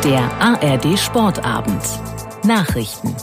Der ARD Sportabend. Nachrichten.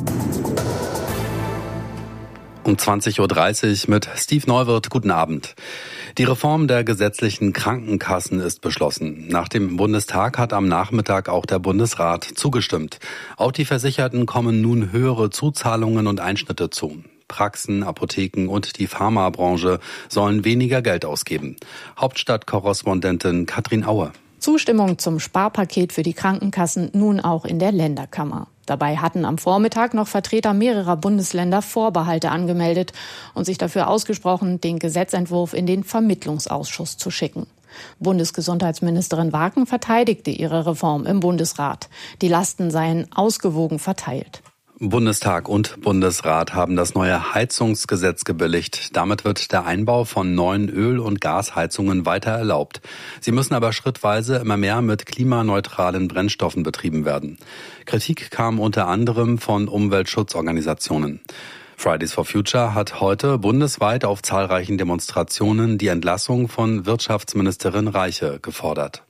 Um 20.30 Uhr mit Steve Neuwirth. Guten Abend. Die Reform der gesetzlichen Krankenkassen ist beschlossen. Nach dem Bundestag hat am Nachmittag auch der Bundesrat zugestimmt. Auch die Versicherten kommen nun höhere Zuzahlungen und Einschnitte zu. Praxen, Apotheken und die Pharmabranche sollen weniger Geld ausgeben. Hauptstadtkorrespondentin Katrin Aue. Zustimmung zum Sparpaket für die Krankenkassen nun auch in der Länderkammer. Dabei hatten am Vormittag noch Vertreter mehrerer Bundesländer Vorbehalte angemeldet und sich dafür ausgesprochen, den Gesetzentwurf in den Vermittlungsausschuss zu schicken. Bundesgesundheitsministerin Waken verteidigte ihre Reform im Bundesrat. Die Lasten seien ausgewogen verteilt. Bundestag und Bundesrat haben das neue Heizungsgesetz gebilligt. Damit wird der Einbau von neuen Öl- und Gasheizungen weiter erlaubt. Sie müssen aber schrittweise immer mehr mit klimaneutralen Brennstoffen betrieben werden. Kritik kam unter anderem von Umweltschutzorganisationen. Fridays for Future hat heute bundesweit auf zahlreichen Demonstrationen die Entlassung von Wirtschaftsministerin Reiche gefordert.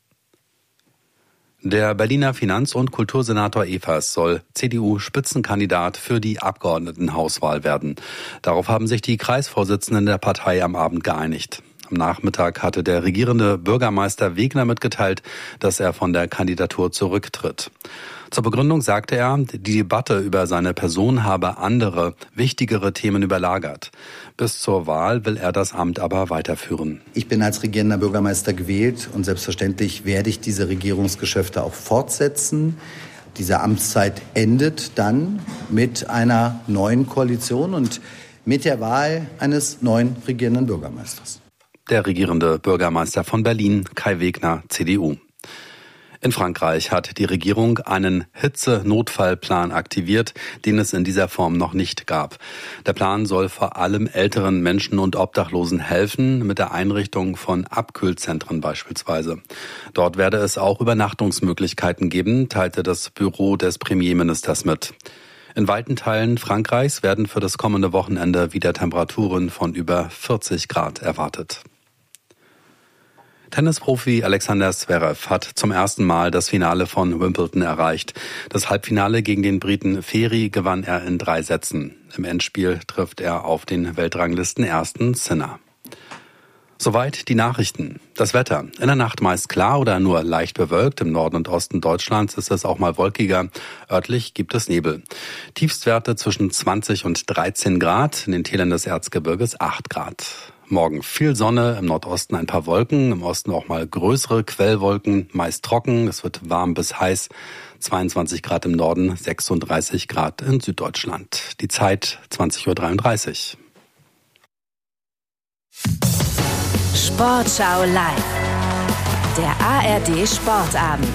Der Berliner Finanz- und Kultursenator Evers soll CDU-Spitzenkandidat für die Abgeordnetenhauswahl werden. Darauf haben sich die Kreisvorsitzenden der Partei am Abend geeinigt. Am Nachmittag hatte der regierende Bürgermeister Wegner mitgeteilt, dass er von der Kandidatur zurücktritt. Zur Begründung sagte er, die Debatte über seine Person habe andere, wichtigere Themen überlagert. Bis zur Wahl will er das Amt aber weiterführen. Ich bin als regierender Bürgermeister gewählt und selbstverständlich werde ich diese Regierungsgeschäfte auch fortsetzen. Diese Amtszeit endet dann mit einer neuen Koalition und mit der Wahl eines neuen regierenden Bürgermeisters. Der regierende Bürgermeister von Berlin, Kai Wegner, CDU. In Frankreich hat die Regierung einen Hitze-Notfallplan aktiviert, den es in dieser Form noch nicht gab. Der Plan soll vor allem älteren Menschen und Obdachlosen helfen, mit der Einrichtung von Abkühlzentren beispielsweise. Dort werde es auch Übernachtungsmöglichkeiten geben, teilte das Büro des Premierministers mit. In weiten Teilen Frankreichs werden für das kommende Wochenende wieder Temperaturen von über 40 Grad erwartet. Tennisprofi Alexander Zverev hat zum ersten Mal das Finale von Wimbledon erreicht. Das Halbfinale gegen den Briten Ferry gewann er in 3 Sätzen. Im Endspiel trifft er auf den Weltranglisten-Ersten Sinner. Soweit die Nachrichten. Das Wetter. In der Nacht meist klar oder nur leicht bewölkt. Im Norden und Osten Deutschlands ist es auch mal wolkiger. Örtlich gibt es Nebel. Tiefstwerte zwischen 20 und 13 Grad. In den Tälern des Erzgebirges 8 Grad. Morgen viel Sonne, im Nordosten ein paar Wolken, im Osten auch mal größere Quellwolken, meist trocken. Es wird warm bis heiß, 22 Grad im Norden, 36 Grad in Süddeutschland. Die Zeit 20.33 Uhr. Sportschau live. Der ARD Sportabend.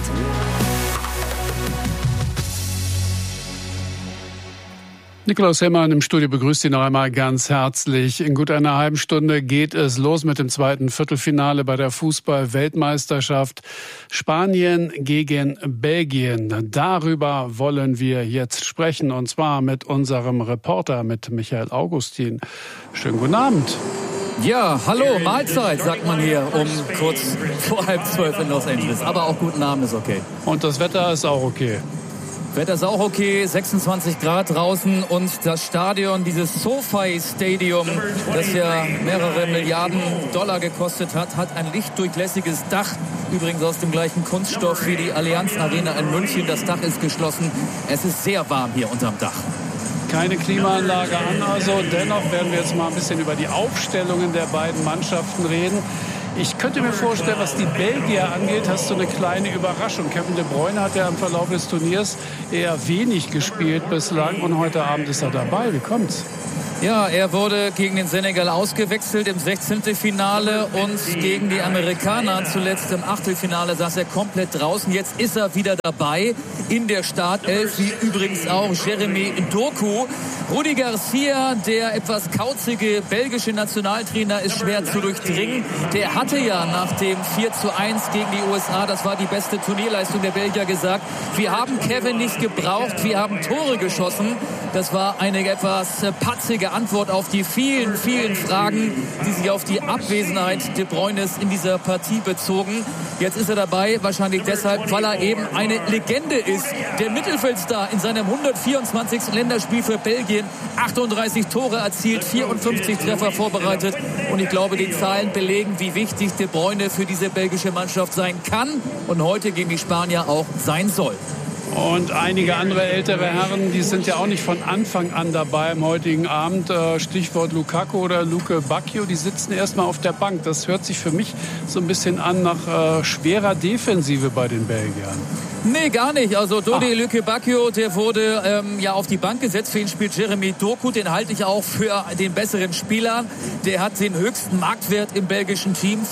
Nikolaus Hemmern im Studio begrüßt Sie noch einmal ganz herzlich. In gut einer halben Stunde geht es los mit dem zweiten Viertelfinale bei der Fußball-Weltmeisterschaft. Spanien gegen Belgien. Darüber wollen wir jetzt sprechen, und zwar mit unserem Reporter, mit Michael Augustin. Schönen guten Abend. Ja, hallo, Mahlzeit, sagt man hier um kurz vor 11:30 in Los Angeles. Aber auch guten Abend ist okay. Und das Wetter ist auch okay. Wetter ist auch okay, 26 Grad draußen und das Stadion, dieses SoFi Stadium, das ja mehrere Milliarden Dollar gekostet hat, hat ein lichtdurchlässiges Dach, übrigens aus dem gleichen Kunststoff wie die Allianz Arena in München. Das Dach ist geschlossen. Es ist sehr warm hier unterm Dach. Keine Klimaanlage an, also dennoch werden wir jetzt mal ein bisschen über die Aufstellungen der beiden Mannschaften reden. Ich könnte mir vorstellen, was die Belgier angeht, hast du eine kleine Überraschung. Kevin De Bruyne hat ja im Verlauf des Turniers eher wenig gespielt bislang und heute Abend ist er dabei. Wie kommt's? Ja, er wurde gegen den Senegal ausgewechselt im 16. Finale und gegen die Amerikaner zuletzt im Achtelfinale saß er komplett draußen. Jetzt ist er wieder dabei in der Startelf, wie übrigens auch Jeremy Doku. Rudi Garcia, der etwas kauzige belgische Nationaltrainer, ist schwer zu durchdringen. Der hatte ja nach dem 4:1 gegen die USA, das war die beste Turnierleistung der Belgier, gesagt, wir haben Kevin nicht gebraucht, wir haben Tore geschossen. Das war eine etwas patzige der Antwort auf die vielen, vielen Fragen, die sich auf die Abwesenheit De Bruynes in dieser Partie bezogen. Jetzt ist er dabei, wahrscheinlich deshalb, weil er eben eine Legende ist. Der Mittelfeldstar in seinem 124. Länderspiel für Belgien, 38 Tore erzielt, 54 Treffer vorbereitet. Und ich glaube, die Zahlen belegen, wie wichtig De Bruyne für diese belgische Mannschaft sein kann und heute gegen die Spanier auch sein soll. Und einige andere ältere Herren, die sind ja auch nicht von Anfang an dabei am heutigen Abend. Stichwort Lukaku oder Luke Bacchio, die sitzen erstmal auf der Bank. Das hört sich für mich so ein bisschen an nach schwerer Defensive bei den Belgiern. Nee, gar nicht. Also Dodi Luke Bacchio, der wurde ja auf die Bank gesetzt. Für ihn spielt Jeremy Doku. Den halte ich auch für den besseren Spieler. Der hat den höchsten Marktwert im belgischen Team,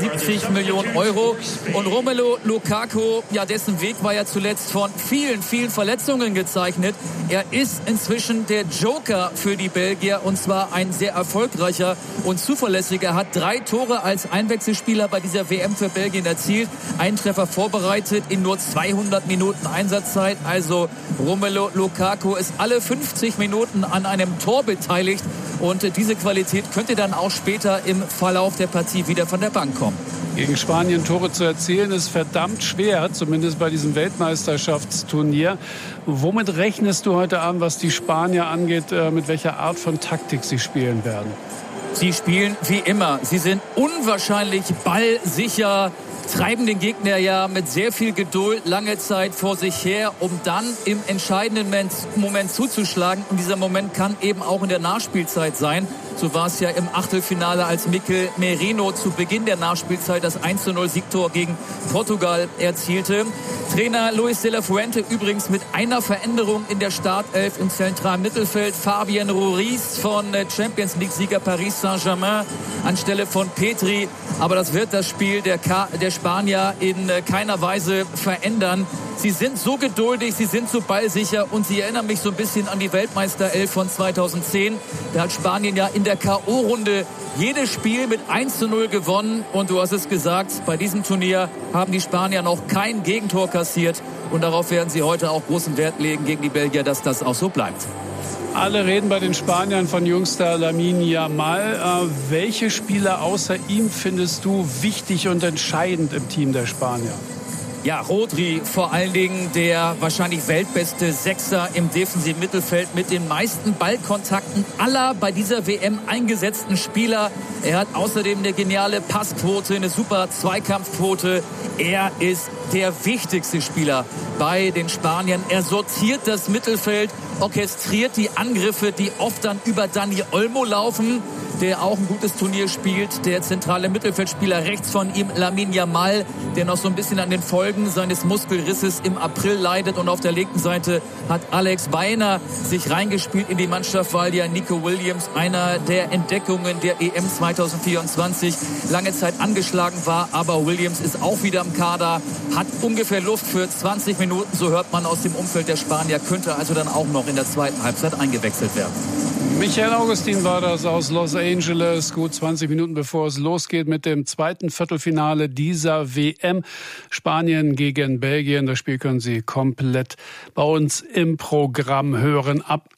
75 Millionen Euro. Und Romelu Lukaku, ja, dessen Weg war ja zuletzt von vielen, vielen Verletzungen gezeichnet. Er ist inzwischen der Joker für die Belgier und zwar ein sehr erfolgreicher und zuverlässiger. Hat 3 Tore als Einwechselspieler bei dieser WM für Belgien erzielt. Einen Treffer vorbereitet in nur 200 Minuten Einsatzzeit. Also Romelu Lukaku ist alle 50 Minuten an einem Tor beteiligt. Und diese Qualität könnte dann auch später im Verlauf der Partie wieder von der Bank kommen. Gegen Spanien Tore zu erzielen ist verdammt schwer, zumindest bei diesem Weltmeisterschaftsturnier. Womit rechnest du heute Abend, was die Spanier angeht, mit welcher Art von Taktik sie spielen werden? Sie spielen wie immer. Sie sind unwahrscheinlich ballsicher, treiben den Gegner ja mit sehr viel Geduld lange Zeit vor sich her, um dann im entscheidenden Moment zuzuschlagen. Und dieser Moment kann eben auch in der Nachspielzeit sein. So war es ja im Achtelfinale, als Mikel Merino zu Beginn der Nachspielzeit das 1:0 Siegtor gegen Portugal erzielte. Trainer Luis de la Fuente übrigens mit einer Veränderung in der Startelf im zentralen Mittelfeld. Fabian Ruiz von Champions League-Sieger Paris Saint-Germain anstelle von Petri. Aber das wird das Spiel der Spanier in keiner Weise verändern. Sie sind so geduldig, sie sind so ballsicher und sie erinnern mich so ein bisschen an die Weltmeisterelf von 2010. Da hat Spanien ja in der K.O.-Runde jedes Spiel mit 1:0 gewonnen. Und du hast es gesagt, bei diesem Turnier haben die Spanier noch kein Gegentor kassiert. Und darauf werden sie heute auch großen Wert legen gegen die Belgier, dass das auch so bleibt. Alle reden bei den Spaniern von Jungster Lamine Yamal. Welche Spieler außer ihm findest du wichtig und entscheidend im Team der Spanier? Ja, Rodri vor allen Dingen, der wahrscheinlich weltbeste Sechser im defensiven Mittelfeld mit den meisten Ballkontakten aller bei dieser WM eingesetzten Spieler. Er hat außerdem eine geniale Passquote, eine super Zweikampfquote. Er ist der wichtigste Spieler bei den Spaniern. Er sortiert das Mittelfeld, orchestriert die Angriffe, die oft dann über Dani Olmo laufen, der auch ein gutes Turnier spielt. Der zentrale Mittelfeldspieler rechts von ihm, Lamine Yamal, der noch so ein bisschen an den Folgen seines Muskelrisses im April leidet. Und auf der linken Seite hat Alex Baena sich reingespielt in die Mannschaft, weil ja Nico Williams, einer der Entdeckungen der EM 2024, lange Zeit angeschlagen war. Aber Williams ist auch wieder im Kader, hat ungefähr Luft für 20 Minuten, so hört man aus dem Umfeld der Spanier, könnte also dann auch noch in der zweiten Halbzeit eingewechselt werden. Michael Augustin war das aus Los Angeles, gut 20 Minuten bevor es losgeht mit dem zweiten Viertelfinale dieser WM. Spanien gegen Belgien. Das Spiel können Sie komplett bei uns im Programm hören ab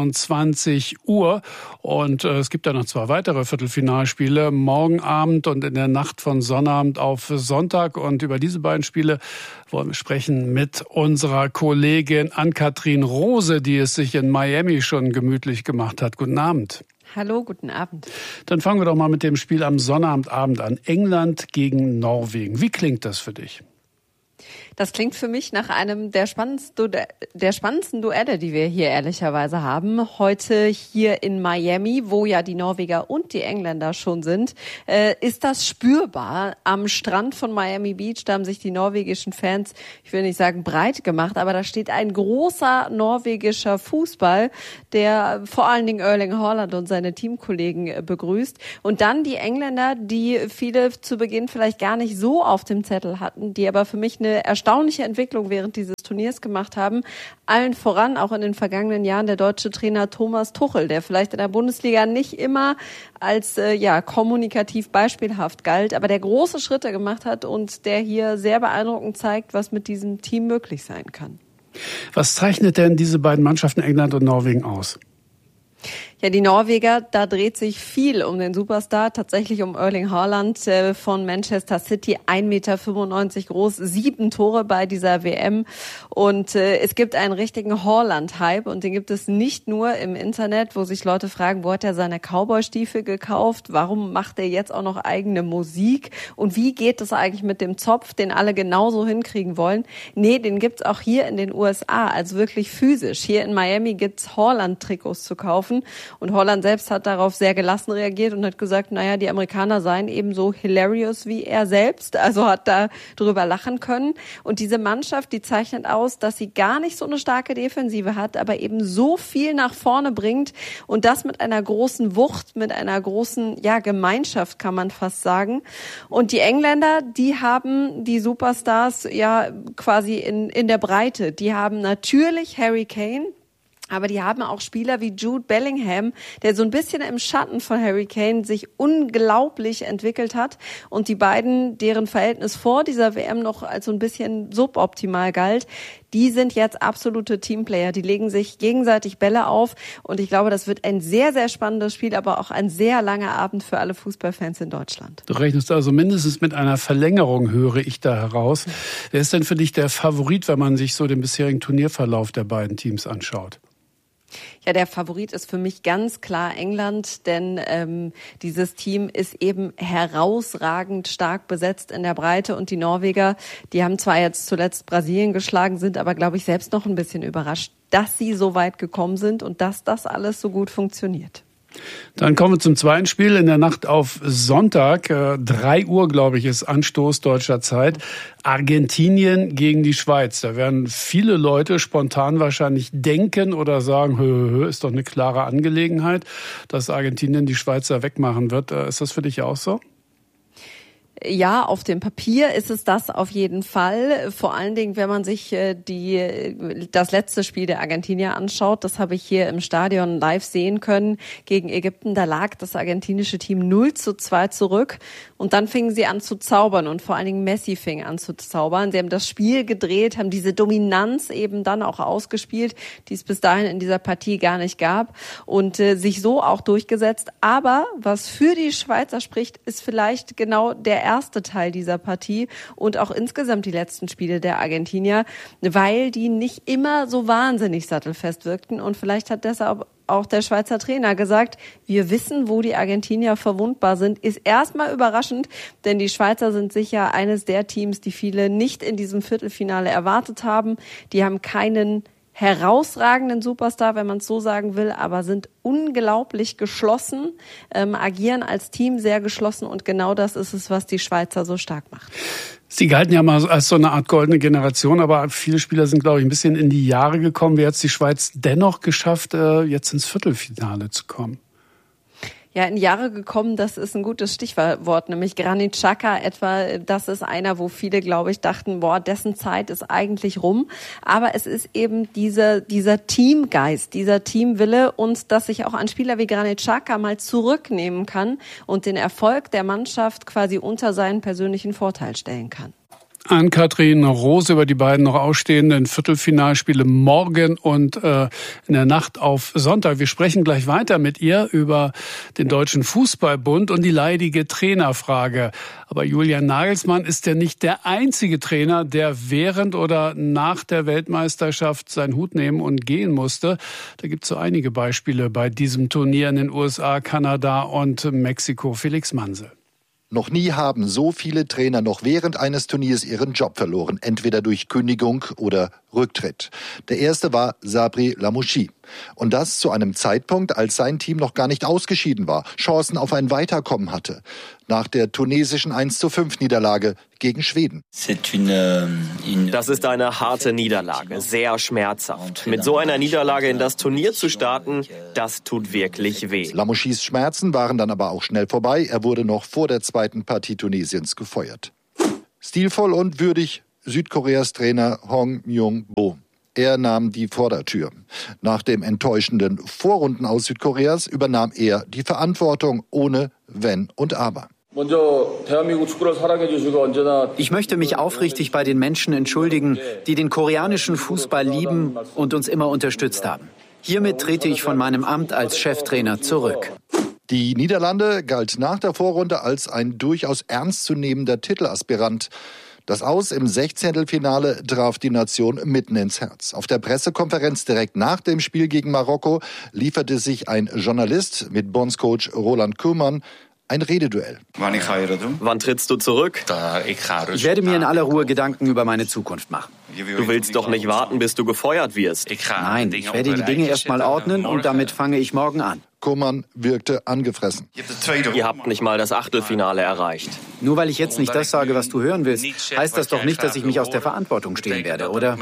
21 Uhr. Und es gibt da noch 2 weitere Viertelfinalspiele, morgen Abend und in der Nacht von Sonnabend auf Sonntag. Und über diese beiden Spiele wollen wir sprechen mit unserer Kollegin Ann-Kathrin Rose, die es sich in Miami schon gemütlich gemacht hat. Guten Abend. Hallo, guten Abend. Dann fangen wir doch mal mit dem Spiel am Sonnabendabend an. England gegen Norwegen. Wie klingt das für dich? Das klingt für mich nach einem der spannendsten Duelle, die wir hier ehrlicherweise haben. Heute hier in Miami, wo ja die Norweger und die Engländer schon sind, ist das spürbar. Am Strand von Miami Beach, da haben sich die norwegischen Fans, ich will nicht sagen breit gemacht, aber da steht ein großer norwegischer Fußball, der vor allen Dingen Erling Haaland und seine Teamkollegen begrüßt. Und dann die Engländer, die viele zu Beginn vielleicht gar nicht so auf dem Zettel hatten, die aber für mich eine erstaunliche Entwicklung während dieses Turniers gemacht haben. Allen voran, auch in den vergangenen Jahren, der deutsche Trainer Thomas Tuchel, der vielleicht in der Bundesliga nicht immer als kommunikativ beispielhaft galt, aber der große Schritte gemacht hat und der hier sehr beeindruckend zeigt, was mit diesem Team möglich sein kann. Was zeichnet denn diese beiden Mannschaften England und Norwegen aus? Ja, die Norweger, da dreht sich viel um den Superstar, tatsächlich um Erling Haaland von Manchester City, 1,95 Meter groß, 7 Tore bei dieser WM. Und es gibt einen richtigen Haaland-Hype und den gibt es nicht nur im Internet, wo sich Leute fragen, wo hat er seine Cowboy-Stiefel gekauft, warum macht er jetzt auch noch eigene Musik und wie geht es eigentlich mit dem Zopf, den alle genauso hinkriegen wollen. Nee, den gibt's auch hier in den USA, also wirklich physisch. Hier in Miami gibt's Haaland-Trikots zu kaufen. Und Haaland selbst hat darauf sehr gelassen reagiert und hat gesagt, naja, die Amerikaner seien ebenso hilarious wie er selbst, also hat da drüber lachen können. Und diese Mannschaft, die zeichnet aus, dass sie gar nicht so eine starke Defensive hat, aber eben so viel nach vorne bringt und das mit einer großen Wucht, mit einer großen, ja, Gemeinschaft, kann man fast sagen. Und die Engländer, die haben die Superstars ja quasi in der Breite. Die haben natürlich Harry Kane, aber die haben auch Spieler wie Jude Bellingham, der so ein bisschen im Schatten von Harry Kane sich unglaublich entwickelt hat. Und die beiden, deren Verhältnis vor dieser WM noch als so ein bisschen suboptimal galt, die sind jetzt absolute Teamplayer. Die legen sich gegenseitig Bälle auf. Und ich glaube, das wird ein sehr, sehr spannendes Spiel, aber auch ein sehr langer Abend für alle Fußballfans in Deutschland. Du rechnest also mindestens mit einer Verlängerung, höre ich da heraus. Wer ist denn für dich der Favorit, wenn man sich so den bisherigen Turnierverlauf der beiden Teams anschaut? Ja, der Favorit ist für mich ganz klar England, denn dieses Team ist eben herausragend stark besetzt in der Breite und die Norweger, die haben zwar jetzt zuletzt Brasilien geschlagen, sind aber, glaube ich, selbst noch ein bisschen überrascht, dass sie so weit gekommen sind und dass das alles so gut funktioniert. Dann kommen wir zum zweiten Spiel in der Nacht auf Sonntag. 3 Uhr, glaube ich, ist Anstoß deutscher Zeit. Argentinien gegen die Schweiz. Da werden viele Leute spontan wahrscheinlich denken oder sagen, ist doch eine klare Angelegenheit, dass Argentinien die Schweizer wegmachen wird. Ist das für dich auch so? Ja, auf dem Papier ist es das auf jeden Fall. Vor allen Dingen, wenn man sich das letzte Spiel der Argentinier anschaut, das habe ich hier im Stadion live sehen können gegen Ägypten. Da lag das argentinische Team 0:2 zurück und dann fingen sie an zu zaubern und vor allen Dingen Messi fing an zu zaubern. Sie haben das Spiel gedreht, haben diese Dominanz eben dann auch ausgespielt, die es bis dahin in dieser Partie gar nicht gab und sich so auch durchgesetzt. Aber was für die Schweizer spricht, ist vielleicht genau der erste Teil dieser Partie und auch insgesamt die letzten Spiele der Argentinier, weil die nicht immer so wahnsinnig sattelfest wirkten und vielleicht hat deshalb auch der Schweizer Trainer gesagt, wir wissen, wo die Argentinier verwundbar sind, ist erstmal überraschend, denn die Schweizer sind sicher eines der Teams, die viele nicht in diesem Viertelfinale erwartet haben. Die haben keinen herausragenden Superstar, wenn man es so sagen will, aber sind unglaublich geschlossen, agieren als Team sehr geschlossen und genau das ist es, was die Schweizer so stark macht. Sie galten ja mal als so eine Art goldene Generation, aber viele Spieler sind, glaube ich, ein bisschen in die Jahre gekommen. Wie hat es die Schweiz dennoch geschafft, jetzt ins Viertelfinale zu kommen? Ja, in Jahre gekommen, das ist ein gutes Stichwort, nämlich Granit Xhaka etwa, das ist einer, wo viele, glaube ich, dachten, dessen Zeit ist eigentlich rum. Aber es ist eben dieser Teamgeist, dieser Teamwille und dass sich auch ein Spieler wie Granit Xhaka mal zurücknehmen kann und den Erfolg der Mannschaft quasi unter seinen persönlichen Vorteil stellen kann. Ann-Kathrin Rose über die beiden noch ausstehenden Viertelfinalspiele morgen und in der Nacht auf Sonntag. Wir sprechen gleich weiter mit ihr über den Deutschen Fußballbund und die leidige Trainerfrage. Aber Julian Nagelsmann ist ja nicht der einzige Trainer, der während oder nach der Weltmeisterschaft seinen Hut nehmen und gehen musste. Da gibt es so einige Beispiele bei diesem Turnier in den USA, Kanada und Mexiko. Felix Manse. Noch nie haben so viele Trainer noch während eines Turniers ihren Job verloren, entweder durch Kündigung oder Rücktritt. Der erste war Sabri Lamouchi. Und das zu einem Zeitpunkt, als sein Team noch gar nicht ausgeschieden war, Chancen auf ein Weiterkommen hatte. Nach der tunesischen 1:5 Niederlage gegen Schweden. Das ist eine harte Niederlage, sehr schmerzhaft. Mit so einer Niederlage in das Turnier zu starten, das tut wirklich weh. Lamouchis Schmerzen waren dann aber auch schnell vorbei. Er wurde noch vor der zweiten Partie Tunesiens gefeuert. Stilvoll und würdig Südkoreas Trainer Hong Myung-bo. Er nahm die Vordertür. Nach dem enttäuschenden Vorrunden aus Südkoreas übernahm er die Verantwortung ohne Wenn und Aber. Ich möchte mich aufrichtig bei den Menschen entschuldigen, die den koreanischen Fußball lieben und uns immer unterstützt haben. Hiermit trete ich von meinem Amt als Cheftrainer zurück. Die Niederlande galt nach der Vorrunde als ein durchaus ernstzunehmender Titelaspirant. Das Aus im 16. traf die Nation mitten ins Herz. Auf der Pressekonferenz direkt nach dem Spiel gegen Marokko lieferte sich ein Journalist mit Bondscoach Roland Koeman ein Rededuell. Wann trittst du zurück? Ich werde mir in aller Ruhe Gedanken über meine Zukunft machen. Du willst doch nicht warten, bis du gefeuert wirst. Nein, ich werde die Dinge erstmal ordnen und damit fange ich morgen an. Koeman wirkte angefressen. Ihr habt nicht mal das Achtelfinale erreicht. Nur weil ich jetzt nicht das sage, was du hören willst, heißt das doch nicht, dass ich mich aus der Verantwortung stehen werde, oder?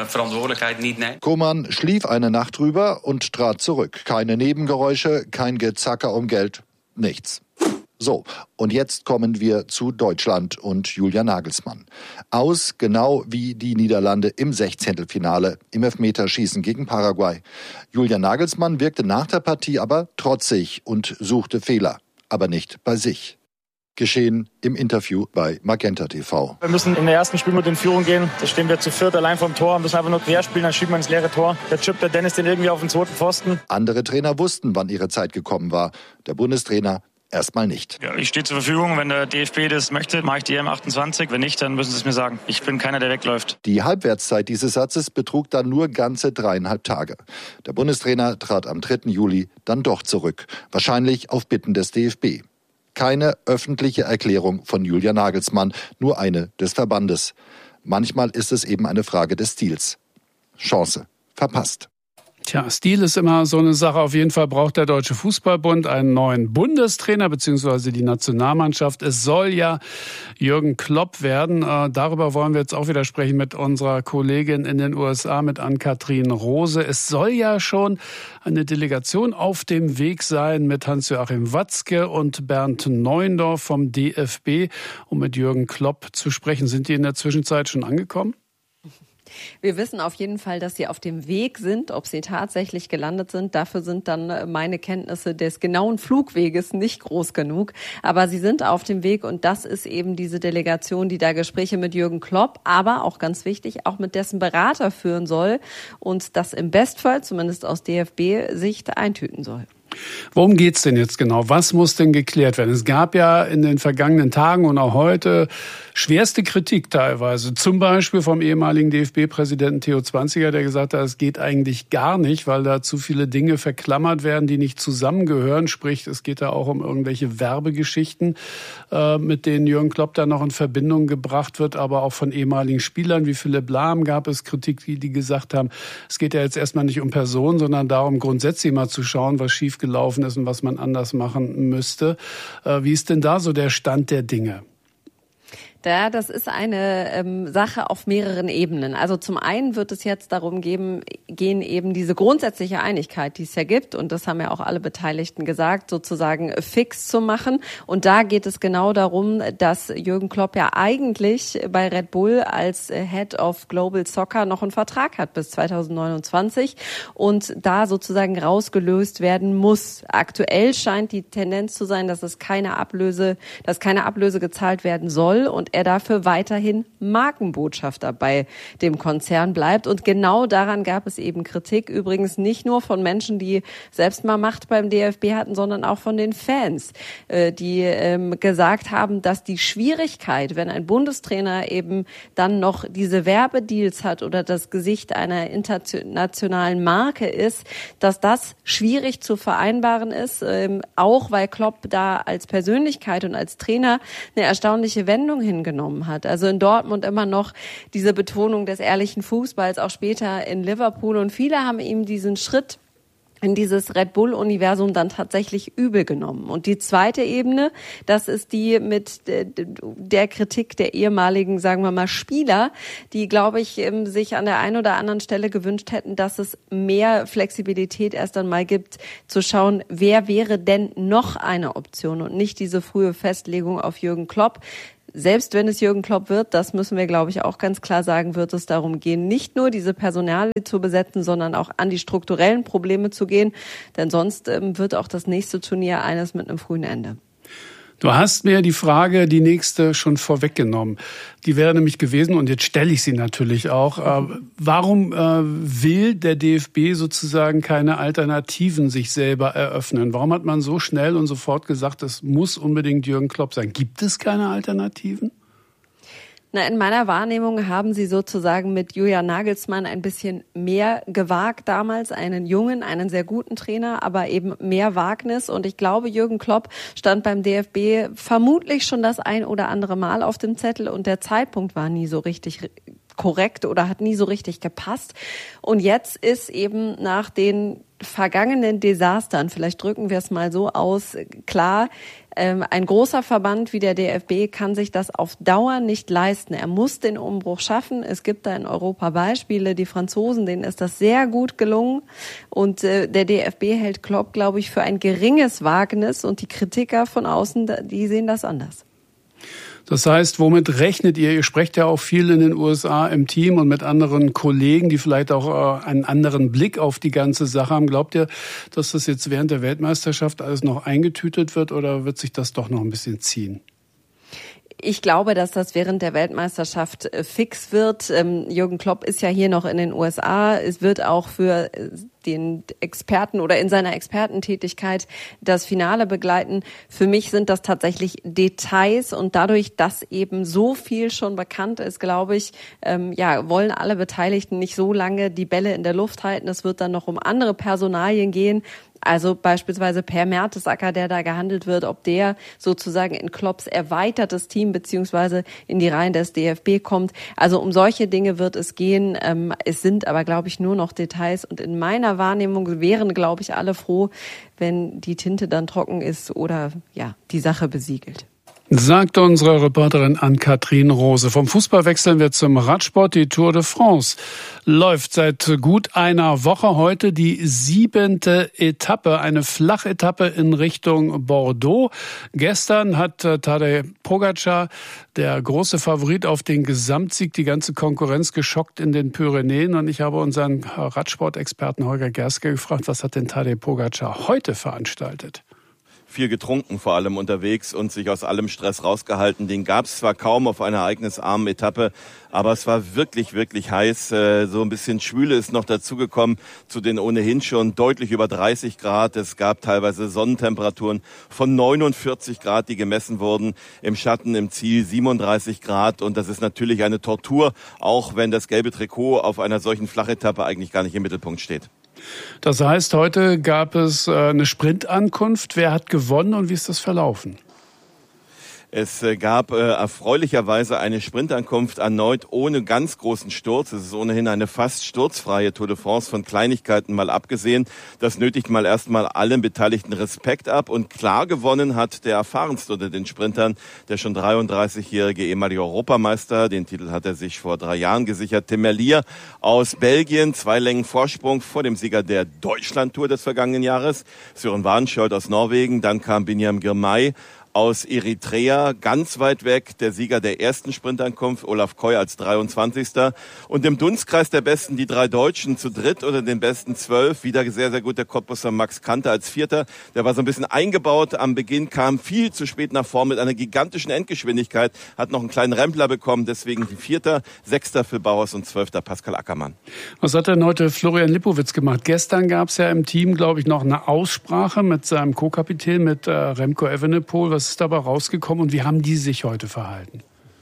Koeman schlief eine Nacht drüber und trat zurück. Keine Nebengeräusche, kein Gezacker um Geld, nichts. So, und jetzt kommen wir zu Deutschland und Julian Nagelsmann. Aus genau wie die Niederlande im 16. im Elfmeterschießen gegen Paraguay. Julian Nagelsmann wirkte nach der Partie aber trotzig und suchte Fehler, aber nicht bei sich. Geschehen im Interview bei Magenta TV. Wir müssen in der ersten Spielminute in Führung gehen. Da stehen wir zu viert allein vom Tor, müssen einfach nur quer spielen, dann schieben wir ins leere Tor. Da chippt der Dennis den irgendwie auf den zweiten Pfosten. Andere Trainer wussten, wann ihre Zeit gekommen war. Der Bundestrainer erstmal nicht. Ja, ich stehe zur Verfügung. Wenn der DFB das möchte, mache ich die EM28. Wenn nicht, dann müssen sie es mir sagen. Ich bin keiner, der wegläuft. Die Halbwertszeit dieses Satzes betrug dann nur ganze 3,5 Tage. Der Bundestrainer trat am 3. Juli dann doch zurück. Wahrscheinlich auf Bitten des DFB. Keine öffentliche Erklärung von Julian Nagelsmann, nur eine des Verbandes. Manchmal ist es eben eine Frage des Stils. Chance verpasst. Tja, Stil ist immer so eine Sache. Auf jeden Fall braucht der Deutsche Fußballbund einen neuen Bundestrainer bzw. die Nationalmannschaft. Es soll ja Jürgen Klopp werden. Darüber wollen wir jetzt auch wieder sprechen mit unserer Kollegin in den USA, mit Ann-Kathrin Rose. Es soll ja schon eine Delegation auf dem Weg sein mit Hans-Joachim Watzke und Bernd Neuendorf vom DFB, um mit Jürgen Klopp zu sprechen. Sind die in der Zwischenzeit schon angekommen? Wir wissen auf jeden Fall, dass sie auf dem Weg sind. Ob sie tatsächlich gelandet sind, dafür sind dann meine Kenntnisse des genauen Flugweges nicht groß genug. Aber sie sind auf dem Weg und das ist eben diese Delegation, die da Gespräche mit Jürgen Klopp, aber auch ganz wichtig, auch mit dessen Berater führen soll und das im Bestfall, zumindest aus DFB-Sicht, eintüten soll. Worum geht's denn jetzt genau? Was muss denn geklärt werden? Es gab ja in den vergangenen Tagen und auch heute schwerste Kritik teilweise. Zum Beispiel vom ehemaligen DFB-Präsidenten Theo Zwanziger, der gesagt hat, es geht eigentlich gar nicht, weil da zu viele Dinge verklammert werden, die nicht zusammengehören. Sprich, es geht da auch um irgendwelche Werbegeschichten, mit denen Jürgen Klopp da noch in Verbindung gebracht wird, aber auch von ehemaligen Spielern wie Philipp Lahm gab es Kritik, die gesagt haben, es geht ja jetzt erstmal nicht um Personen, sondern darum, grundsätzlich mal zu schauen, was schief gelaufen ist und was man anders machen müsste. Wie ist denn da so der Stand der Dinge? Ja, das ist eine Sache auf mehreren Ebenen. Also zum einen wird es jetzt darum gehen, eben diese grundsätzliche Einigkeit, die es ja gibt, und das haben ja auch alle Beteiligten gesagt, sozusagen fix zu machen. Und da geht es genau darum, dass Jürgen Klopp ja eigentlich bei Red Bull als Head of Global Soccer noch einen Vertrag hat bis 2029 und da sozusagen rausgelöst werden muss. Aktuell scheint die Tendenz zu sein, dass keine Ablöse gezahlt werden soll und er dafür weiterhin Markenbotschafter bei dem Konzern bleibt. Und genau daran gab es eben Kritik. Übrigens nicht nur von Menschen, die selbst mal Macht beim DFB hatten, sondern auch von den Fans, die gesagt haben, dass die Schwierigkeit, wenn ein Bundestrainer eben dann noch diese Werbedeals hat oder das Gesicht einer internationalen Marke ist, dass das schwierig zu vereinbaren ist, auch weil Klopp da als Persönlichkeit und als Trainer eine erstaunliche Wendung hingenommen hat. Also in Dortmund immer noch diese Betonung des ehrlichen Fußballs, auch später in Liverpool. Und viele haben ihm diesen Schritt in dieses Red Bull-Universum dann tatsächlich übel genommen. Und die zweite Ebene, das ist die mit der Kritik der ehemaligen, sagen wir mal, Spieler, die, glaube ich, sich an der einen oder anderen Stelle gewünscht hätten, dass es mehr Flexibilität erst einmal gibt, zu schauen, wer wäre denn noch eine Option und nicht diese frühe Festlegung auf Jürgen Klopp. Selbst wenn es Jürgen Klopp wird, das müssen wir, glaube ich, auch ganz klar sagen, wird es darum gehen, nicht nur diese Personalie zu besetzen, sondern auch an die strukturellen Probleme zu gehen. Denn sonst wird auch das nächste Turnier eines mit einem frühen Ende. Du hast mir die nächste schon vorweggenommen. Die wäre nämlich gewesen, und jetzt stelle ich sie natürlich auch, warum will der DFB sozusagen keine Alternativen sich selber eröffnen? Warum hat man so schnell und sofort gesagt, es muss unbedingt Jürgen Klopp sein? Gibt es keine Alternativen? Na, in meiner Wahrnehmung haben sie sozusagen mit Julian Nagelsmann ein bisschen mehr gewagt damals, einen sehr guten Trainer, aber eben mehr Wagnis. Und ich glaube, Jürgen Klopp stand beim DFB vermutlich schon das ein oder andere Mal auf dem Zettel und der Zeitpunkt war nie so richtig korrekt oder hat nie so richtig gepasst. Und jetzt ist eben nach den vergangenen Desastern, vielleicht drücken wir es mal so aus, klar, ein großer Verband wie der DFB kann sich das auf Dauer nicht leisten. Er muss den Umbruch schaffen. Es gibt da in Europa Beispiele. Die Franzosen, denen ist das sehr gut gelungen. Und der DFB hält Klopp, glaube ich, für ein geringes Wagnis. Und die Kritiker von außen, die sehen das anders. Das heißt, womit rechnet ihr? Ihr sprecht ja auch viel in den USA im Team und mit anderen Kollegen, die vielleicht auch einen anderen Blick auf die ganze Sache haben. Glaubt ihr, dass das jetzt während der Weltmeisterschaft alles noch eingetütet wird oder wird sich das doch noch ein bisschen ziehen? Ich glaube, dass das während der Weltmeisterschaft fix wird. Jürgen Klopp ist ja hier noch in den USA. Es wird auch für den Experten oder in seiner Expertentätigkeit das Finale begleiten. Für mich sind das tatsächlich Details und dadurch, dass eben so viel schon bekannt ist, glaube ich, wollen alle Beteiligten nicht so lange die Bälle in der Luft halten. Es wird dann noch um andere Personalien gehen. Also beispielsweise Per Mertesacker, der da gehandelt wird, ob der sozusagen in Klopps erweitertes Team beziehungsweise in die Reihen des DFB kommt. Also um solche Dinge wird es gehen. Es sind aber, glaube ich, nur noch Details. Und in meiner Wahrnehmung wären, glaube ich, alle froh, wenn die Tinte dann trocken ist oder die Sache besiegelt. Sagt unsere Reporterin Ann-Kathrin Rose. Vom Fußball wechseln wir zum Radsport. Die Tour de France läuft seit gut einer Woche. Heute die 7. Etappe, eine Flachetappe in Richtung Bordeaux. Gestern hat Tadej Pogačar, der große Favorit auf den Gesamtsieg, die ganze Konkurrenz geschockt in den Pyrenäen. Und ich habe unseren Radsportexperten Holger Gerske gefragt, was hat denn Tadej Pogačar heute veranstaltet? Viel getrunken, vor allem unterwegs und sich aus allem Stress rausgehalten. Den gab es zwar kaum auf einer ereignisarmen Etappe, aber es war wirklich, wirklich heiß. So ein bisschen Schwüle ist noch dazugekommen zu den ohnehin schon deutlich über 30 Grad. Es gab teilweise Sonnentemperaturen von 49 Grad, die gemessen wurden. Im Schatten im Ziel 37 Grad. Und das ist natürlich eine Tortur, auch wenn das gelbe Trikot auf einer solchen Flachetappe eigentlich gar nicht im Mittelpunkt steht. Das heißt, heute gab es eine Sprintankunft. Wer hat gewonnen und wie ist das verlaufen? Es gab erfreulicherweise eine Sprintankunft erneut ohne ganz großen Sturz. Es ist ohnehin eine fast sturzfreie Tour de France, von Kleinigkeiten mal abgesehen. Das nötigt mal erstmal allen Beteiligten Respekt ab. Und klar gewonnen hat der erfahrenste unter den Sprintern, der schon 33-jährige ehemalige Europameister. Den Titel hat er sich vor 3 Jahren gesichert. Tim Merlier aus Belgien, 2 Längen Vorsprung vor dem Sieger der Deutschland-Tour des vergangenen Jahres. Sören Warnschjold aus Norwegen, dann kam Binyam Girmay aus Eritrea, ganz weit weg, der Sieger der ersten Sprintankunft, Olaf Koy als 23. Und im Dunstkreis der Besten die 3 Deutschen zu dritt oder den besten 12. Wieder sehr, sehr gut der Cottbusser Max Kanter als 4. Der war so ein bisschen eingebaut am Beginn, kam viel zu spät nach vorn mit einer gigantischen Endgeschwindigkeit, hat noch einen kleinen Rempler bekommen, deswegen 4., 6. Phil Bauers und 12. Pascal Ackermann. Was hat denn heute Florian Lipowitz gemacht? Gestern gab es ja im Team, glaube ich, noch eine Aussprache mit seinem Co-Kapitän, mit Remco Evenepoel. Was ist dabei rausgekommen und wie haben die sich heute verhalten?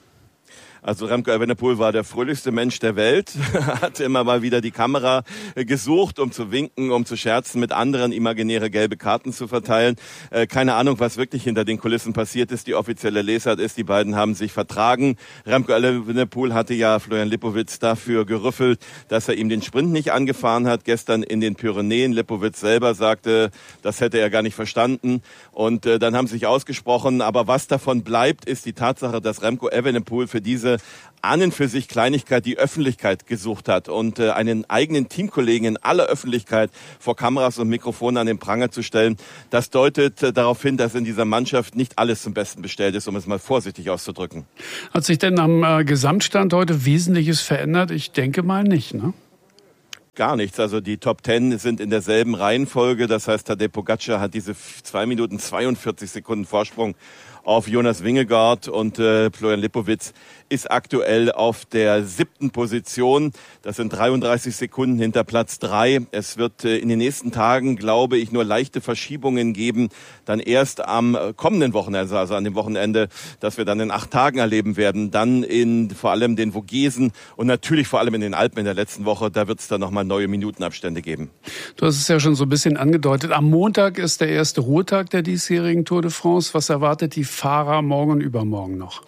Also Remco Evenepoel war der fröhlichste Mensch der Welt, hat immer mal wieder die Kamera gesucht, um zu winken, um zu scherzen, mit anderen imaginäre gelbe Karten zu verteilen. Keine Ahnung, was wirklich hinter den Kulissen passiert ist. Die offizielle Lesart ist, die beiden haben sich vertragen. Remco Evenepoel hatte ja Florian Lipowitz dafür gerüffelt, dass er ihm den Sprint nicht angefahren hat. Gestern in den Pyrenäen. Lipowitz selber sagte, das hätte er gar nicht verstanden. Und dann haben sie sich ausgesprochen. Aber was davon bleibt, ist die Tatsache, dass Remco Evenepoel für diese an und für sich Kleinigkeit die Öffentlichkeit gesucht hat und einen eigenen Teamkollegen in aller Öffentlichkeit vor Kameras und Mikrofonen an den Pranger zu stellen, das deutet darauf hin, dass in dieser Mannschaft nicht alles zum Besten bestellt ist, um es mal vorsichtig auszudrücken. Hat sich denn am Gesamtstand heute Wesentliches verändert? Ich denke mal nicht, ne? Gar nichts. Also die Top 10 sind in derselben Reihenfolge. Das heißt, Tadej Pogačar hat diese 2 Minuten 42 Sekunden Vorsprung auf Jonas Vingegaard und Florian Lipowitz ist aktuell auf der 7. Position. Das sind 33 Sekunden hinter Platz 3. Es wird in den nächsten Tagen, glaube ich, nur leichte Verschiebungen geben. Dann erst am kommenden Wochenende, also an dem Wochenende, das wir dann in 8 Tagen erleben werden. Dann in vor allem den Vogesen und natürlich vor allem in den Alpen in der letzten Woche. Da wird es dann nochmal neue Minutenabstände geben. Du hast es ja schon so ein bisschen angedeutet. Am Montag ist der erste Ruhetag der diesjährigen Tour de France. Was erwartet die Fahrer morgen und übermorgen noch?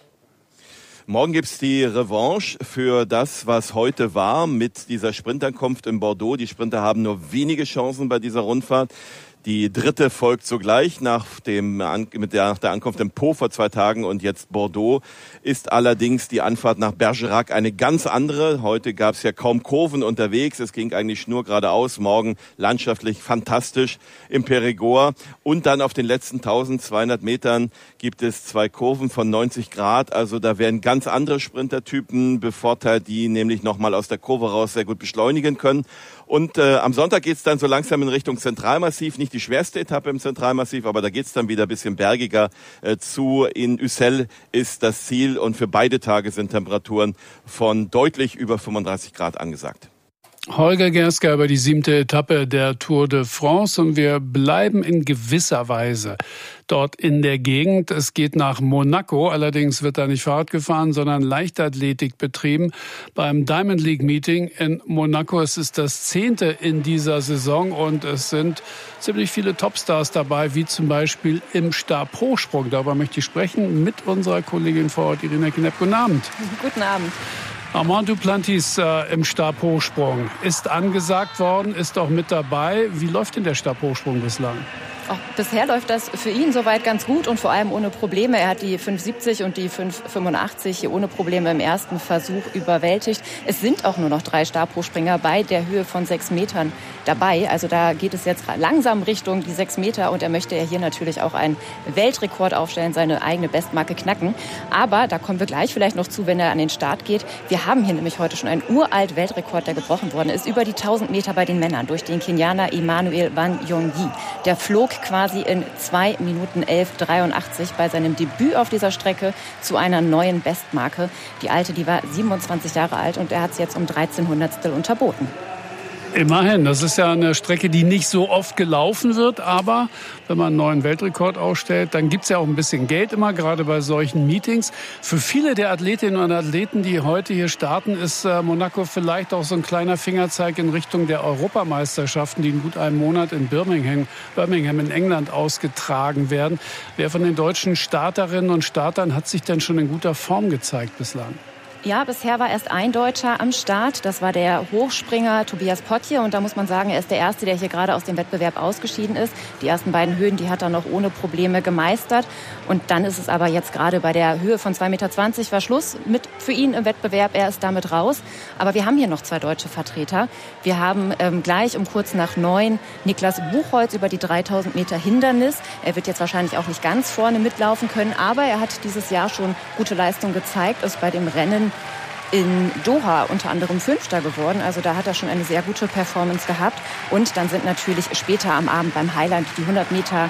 Morgen gibt's die Revanche für das, was heute war mit dieser Sprintankunft in Bordeaux. Die Sprinter haben nur wenige Chancen bei dieser Rundfahrt. Die dritte folgt sogleich nach der Ankunft in Pau vor 2 Tagen und jetzt Bordeaux. Ist allerdings die Anfahrt nach Bergerac eine ganz andere. Heute gab es ja kaum Kurven unterwegs. Es ging eigentlich schnurgeradeaus. Morgen landschaftlich fantastisch im Périgord. Und dann auf den letzten 1200 Metern gibt es 2 Kurven von 90 Grad. Also da werden ganz andere Sprintertypen bevorteilt, die nämlich nochmal aus der Kurve raus sehr gut beschleunigen können. Und am Sonntag geht's dann so langsam in Richtung Zentralmassiv. Nicht die schwerste Etappe im Zentralmassiv, aber da geht's dann wieder ein bisschen bergiger zu. In Ussel ist das Ziel und für beide Tage sind Temperaturen von deutlich über 35 Grad angesagt. Holger Gerska über die 7. Etappe der Tour de France und wir bleiben in gewisser Weise dort in der Gegend. Es geht nach Monaco, allerdings wird da nicht Fahrrad gefahren, sondern Leichtathletik betrieben beim Diamond League Meeting in Monaco. Es ist das 10. in dieser Saison und es sind ziemlich viele Topstars dabei, wie zum Beispiel im Stabhochsprung. Darüber möchte ich sprechen mit unserer Kollegin vor Ort, Irina Knepp. Guten Abend. Guten Abend. Armand Duplantis im Stabhochsprung ist angesagt worden, ist auch mit dabei. Wie läuft denn der Stabhochsprung bislang? Auch bisher läuft das für ihn soweit ganz gut und vor allem ohne Probleme. Er hat die 5,70 und die 5,85 hier ohne Probleme im ersten Versuch überwältigt. Es sind auch nur noch 3 Stabhochspringer bei der Höhe von 6 Metern dabei. Also da geht es jetzt langsam Richtung die 6 Meter und er möchte hier natürlich auch einen Weltrekord aufstellen, seine eigene Bestmarke knacken. Aber da kommen wir gleich vielleicht noch zu, wenn er an den Start geht. Wir haben hier nämlich heute schon einen uralt Weltrekord, der gebrochen worden ist, über die 1000 Meter bei den Männern durch den Kenianer Emmanuel Wanyonyi. Der flog quasi in 2 Minuten 11,83 bei seinem Debüt auf dieser Strecke zu einer neuen Bestmarke. Die alte, die war 27 Jahre alt und er hat es jetzt um 13 Hundertstel unterboten. Immerhin, das ist ja eine Strecke, die nicht so oft gelaufen wird, aber wenn man einen neuen Weltrekord aufstellt, dann gibt's ja auch ein bisschen Geld immer, gerade bei solchen Meetings. Für viele der Athletinnen und Athleten, die heute hier starten, ist Monaco vielleicht auch so ein kleiner Fingerzeig in Richtung der Europameisterschaften, die in gut einem Monat in Birmingham in England ausgetragen werden. Wer von den deutschen Starterinnen und Startern hat sich denn schon in guter Form gezeigt bislang? Ja, bisher war erst ein Deutscher am Start. Das war der Hochspringer Tobias Potje. Und da muss man sagen, er ist der Erste, der hier gerade aus dem Wettbewerb ausgeschieden ist. Die ersten beiden Höhen, die hat er noch ohne Probleme gemeistert. Und dann ist es aber jetzt gerade bei der Höhe von 2,20 Meter war Schluss für ihn im Wettbewerb. Er ist damit raus. Aber wir haben hier noch 2 deutsche Vertreter. Wir haben gleich um kurz nach 9 Niklas Buchholz über die 3000 Meter Hindernis. Er wird jetzt wahrscheinlich auch nicht ganz vorne mitlaufen können. Aber er hat dieses Jahr schon gute Leistung gezeigt, ist bei dem Rennen in Doha unter anderem 5. geworden. Also da hat er schon eine sehr gute Performance gehabt. Und dann sind natürlich später am Abend beim Highland die 100 Meter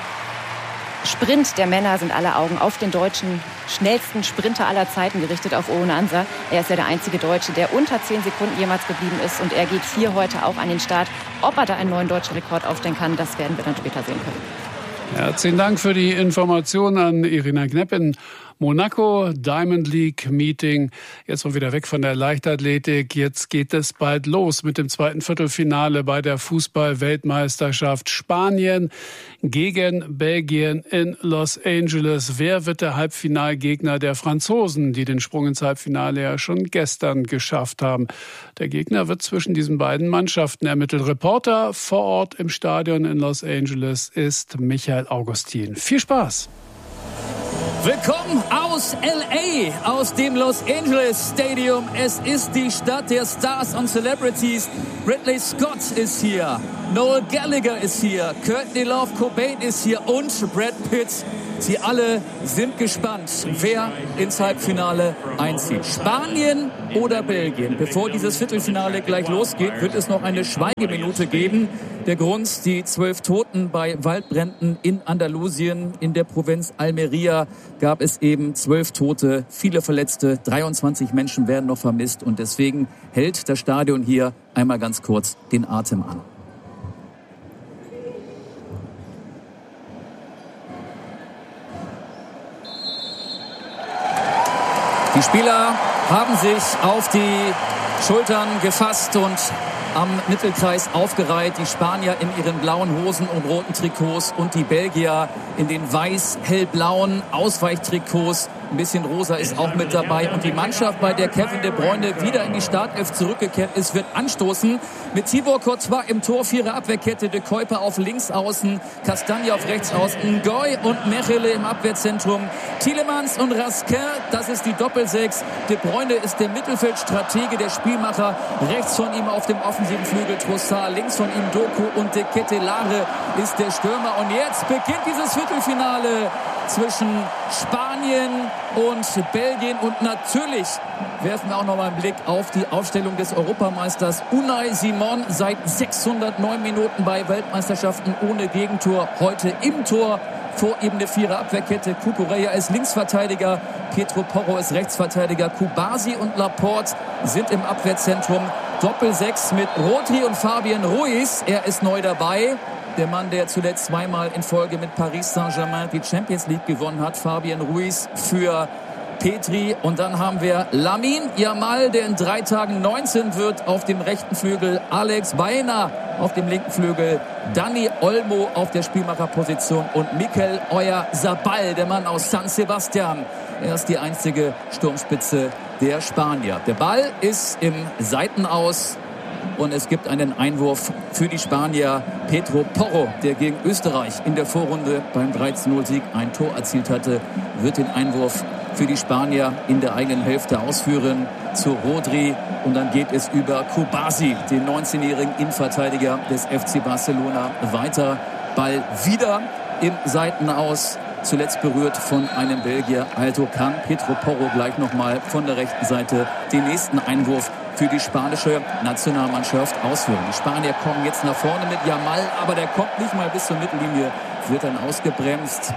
Sprint der Männer, sind alle Augen auf den deutschen schnellsten Sprinter aller Zeiten gerichtet, auf Owen Ansa. Er ist ja der einzige Deutsche, der unter 10 Sekunden jemals geblieben ist. Und er geht hier heute auch an den Start. Ob er da einen neuen deutschen Rekord aufstellen kann, das werden wir dann später sehen können. Herzlichen Dank für die Information an Irina Knepp in Monaco, Diamond League Meeting. Jetzt mal wieder weg von der Leichtathletik. Jetzt geht es bald los mit dem zweiten Viertelfinale bei der Fußball-Weltmeisterschaft. Spanien gegen Belgien in Los Angeles. Wer wird der Halbfinalgegner der Franzosen, die den Sprung ins Halbfinale ja schon gestern geschafft haben? Der Gegner wird zwischen diesen beiden Mannschaften ermittelt. Reporter vor Ort im Stadion in Los Angeles ist Michael Augustin. Viel Spaß! Willkommen aus L.A., aus dem Los Angeles Stadium. Es ist die Stadt der Stars und Celebrities. Ridley Scott ist hier, Noel Gallagher ist hier, Courtney Love Cobain ist hier und Brad Pitt Sie alle sind gespannt, wer ins Halbfinale einzieht. Spanien oder Belgien? Bevor dieses Viertelfinale gleich losgeht, wird es noch eine Schweigeminute geben. Der Grund, die 12 Toten bei Waldbränden in Andalusien. In der Provinz Almería gab es eben 12 Tote, viele Verletzte, 23 Menschen werden noch vermisst. Und deswegen hält das Stadion hier einmal ganz kurz den Atem an. Die Spieler haben sich auf die Schultern gefasst und am Mittelkreis aufgereiht. Die Spanier in ihren blauen Hosen und roten Trikots und die Belgier in den weiß-hellblauen Ausweichtrikots. Ein bisschen rosa ist auch mit dabei. Und die Mannschaft, bei der Kevin De Bruyne wieder in die Startelf zurückgekehrt ist, wird anstoßen. Mit Thibaut Courtois im Tor, 4er Abwehrkette, De Kuyper auf links außen, Castagne auf rechts außen, Goy und Mechele im Abwehrzentrum, Tielemans und Raskin, das ist die Doppelsechs. De Bruyne ist der Mittelfeldstratege, der Spielmacher. Rechts von ihm auf dem offensiven Flügel Trossard, links von ihm Doku und De Ketelaere ist der Stürmer. Und jetzt beginnt dieses Viertelfinale zwischen Spanien und Belgien. Und natürlich werfen wir auch noch mal einen Blick auf die Aufstellung des Europameisters Unai Simon. Seit 609 Minuten bei Weltmeisterschaften ohne Gegentor. Heute im Tor. Vor ihm eine 4er Abwehrkette. Cucurella ist Linksverteidiger. Pedro Porro ist Rechtsverteidiger. Kubasi und Laporte sind im Abwehrzentrum. Doppel-6 mit Rodri und Fabian Ruiz. Er ist neu dabei. Der Mann, der zuletzt zweimal in Folge mit Paris Saint-Germain die Champions League gewonnen hat. Fabian Ruiz für Petri. Und dann haben wir Lamine Yamal, der in 3 Tagen 19 wird, auf dem rechten Flügel. Alex Baena auf dem linken Flügel. Dani Olmo auf der Spielmacherposition. Und Mikel Oyarzabal, der Mann aus San Sebastian. Er ist die einzige Sturmspitze der Spanier. Der Ball ist im Seitenaus. Und es gibt einen Einwurf für die Spanier. Pedro Porro, der gegen Österreich in der Vorrunde beim 3:0-Sieg ein Tor erzielt hatte, wird den Einwurf für die Spanier in der eigenen Hälfte ausführen zu Rodri. Und dann geht es über Kubasi, den 19-jährigen Innenverteidiger des FC Barcelona, weiter. Ball wieder im Seitenaus. Zuletzt berührt von einem Belgier. Also kann Pedro Porro gleich nochmal von der rechten Seite den nächsten Einwurf für die spanische Nationalmannschaft ausführen. Die Spanier kommen jetzt nach vorne mit Yamal, aber der kommt nicht mal bis zur Mittellinie, wird dann ausgebremst.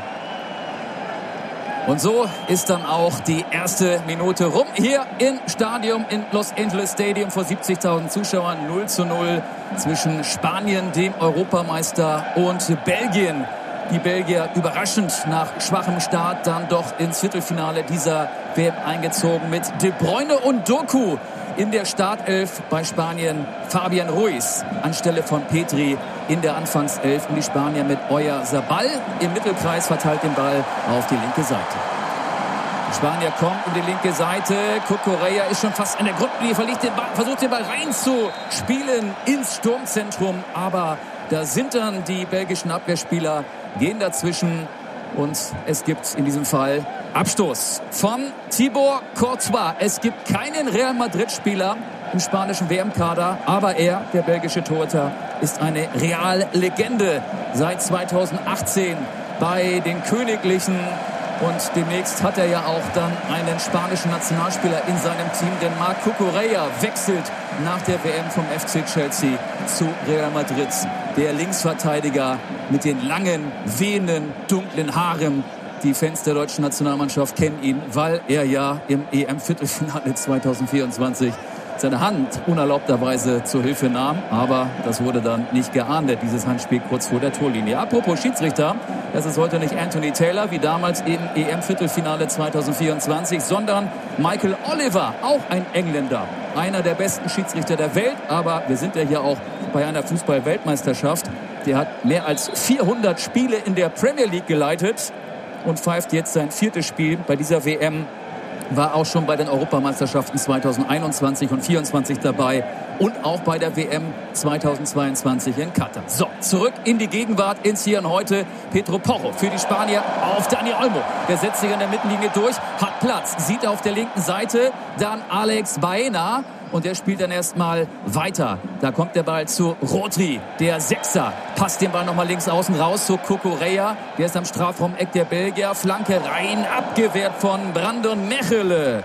Und so ist dann auch die erste Minute rum. Hier im Stadion in Los Angeles Stadium vor 70.000 Zuschauern. 0:0 zwischen Spanien, dem Europameister, und Belgien. Die Belgier überraschend nach schwachem Start dann doch ins Viertelfinale dieser WM eingezogen mit De Bruyne und Doku in der Startelf. Bei Spanien Fabian Ruiz anstelle von Petri in der Anfangself. Und die Spanier mit Oyarzabal im Mittelkreis verteilt den Ball auf die linke Seite. Die Spanier kommen um die linke Seite. Cucurella ist schon fast an der Grundlinie, versucht den Ball reinzuspielen ins Sturmzentrum. Aber da sind dann die belgischen Abwehrspieler, gehen dazwischen. Und es gibt in diesem Fall Abstoß von Thibaut Courtois. Es gibt keinen Real Madrid-Spieler im spanischen WM-Kader, aber er, der belgische Torhüter, ist eine Real-Legende seit 2018 bei den Königlichen. Und demnächst hat er ja auch dann einen spanischen Nationalspieler in seinem Team, denn Marc Cucurella wechselt nach der WM vom FC Chelsea zu Real Madrid. Der Linksverteidiger mit den langen, wehenden, dunklen Haaren. Die Fans der deutschen Nationalmannschaft kennen ihn, weil er ja im EM-Viertelfinale 2024 seine Hand unerlaubterweise zur Hilfe nahm. Aber das wurde dann nicht geahndet, dieses Handspiel kurz vor der Torlinie. Apropos Schiedsrichter, das ist heute nicht Anthony Taylor, wie damals im EM-Viertelfinale 2024, sondern Michael Oliver, auch ein Engländer. Einer der besten Schiedsrichter der Welt, aber wir sind ja hier auch bei einer Fußball-Weltmeisterschaft. Der hat mehr als 400 Spiele in der Premier League geleitet und pfeift jetzt sein 4. Spiel bei dieser WM. War auch schon bei den Europameisterschaften 2021 und 2024 dabei und auch bei der WM 2022 in Katar. So, zurück in die Gegenwart, ins Hier und Heute. Pedro Porro für die Spanier auf Dani Olmo. Der setzt sich an der Mittellinie durch, hat Platz, sieht auf der linken Seite dann Alex Baena. und der spielt dann erstmal weiter. Da kommt der Ball zu Rodri, der Sechser, passt den Ball nochmal links außen raus zu Cucurella, der ist am Strafraum-Eck der Belgier, Flanke rein, abgewehrt von Brandon Mechelen.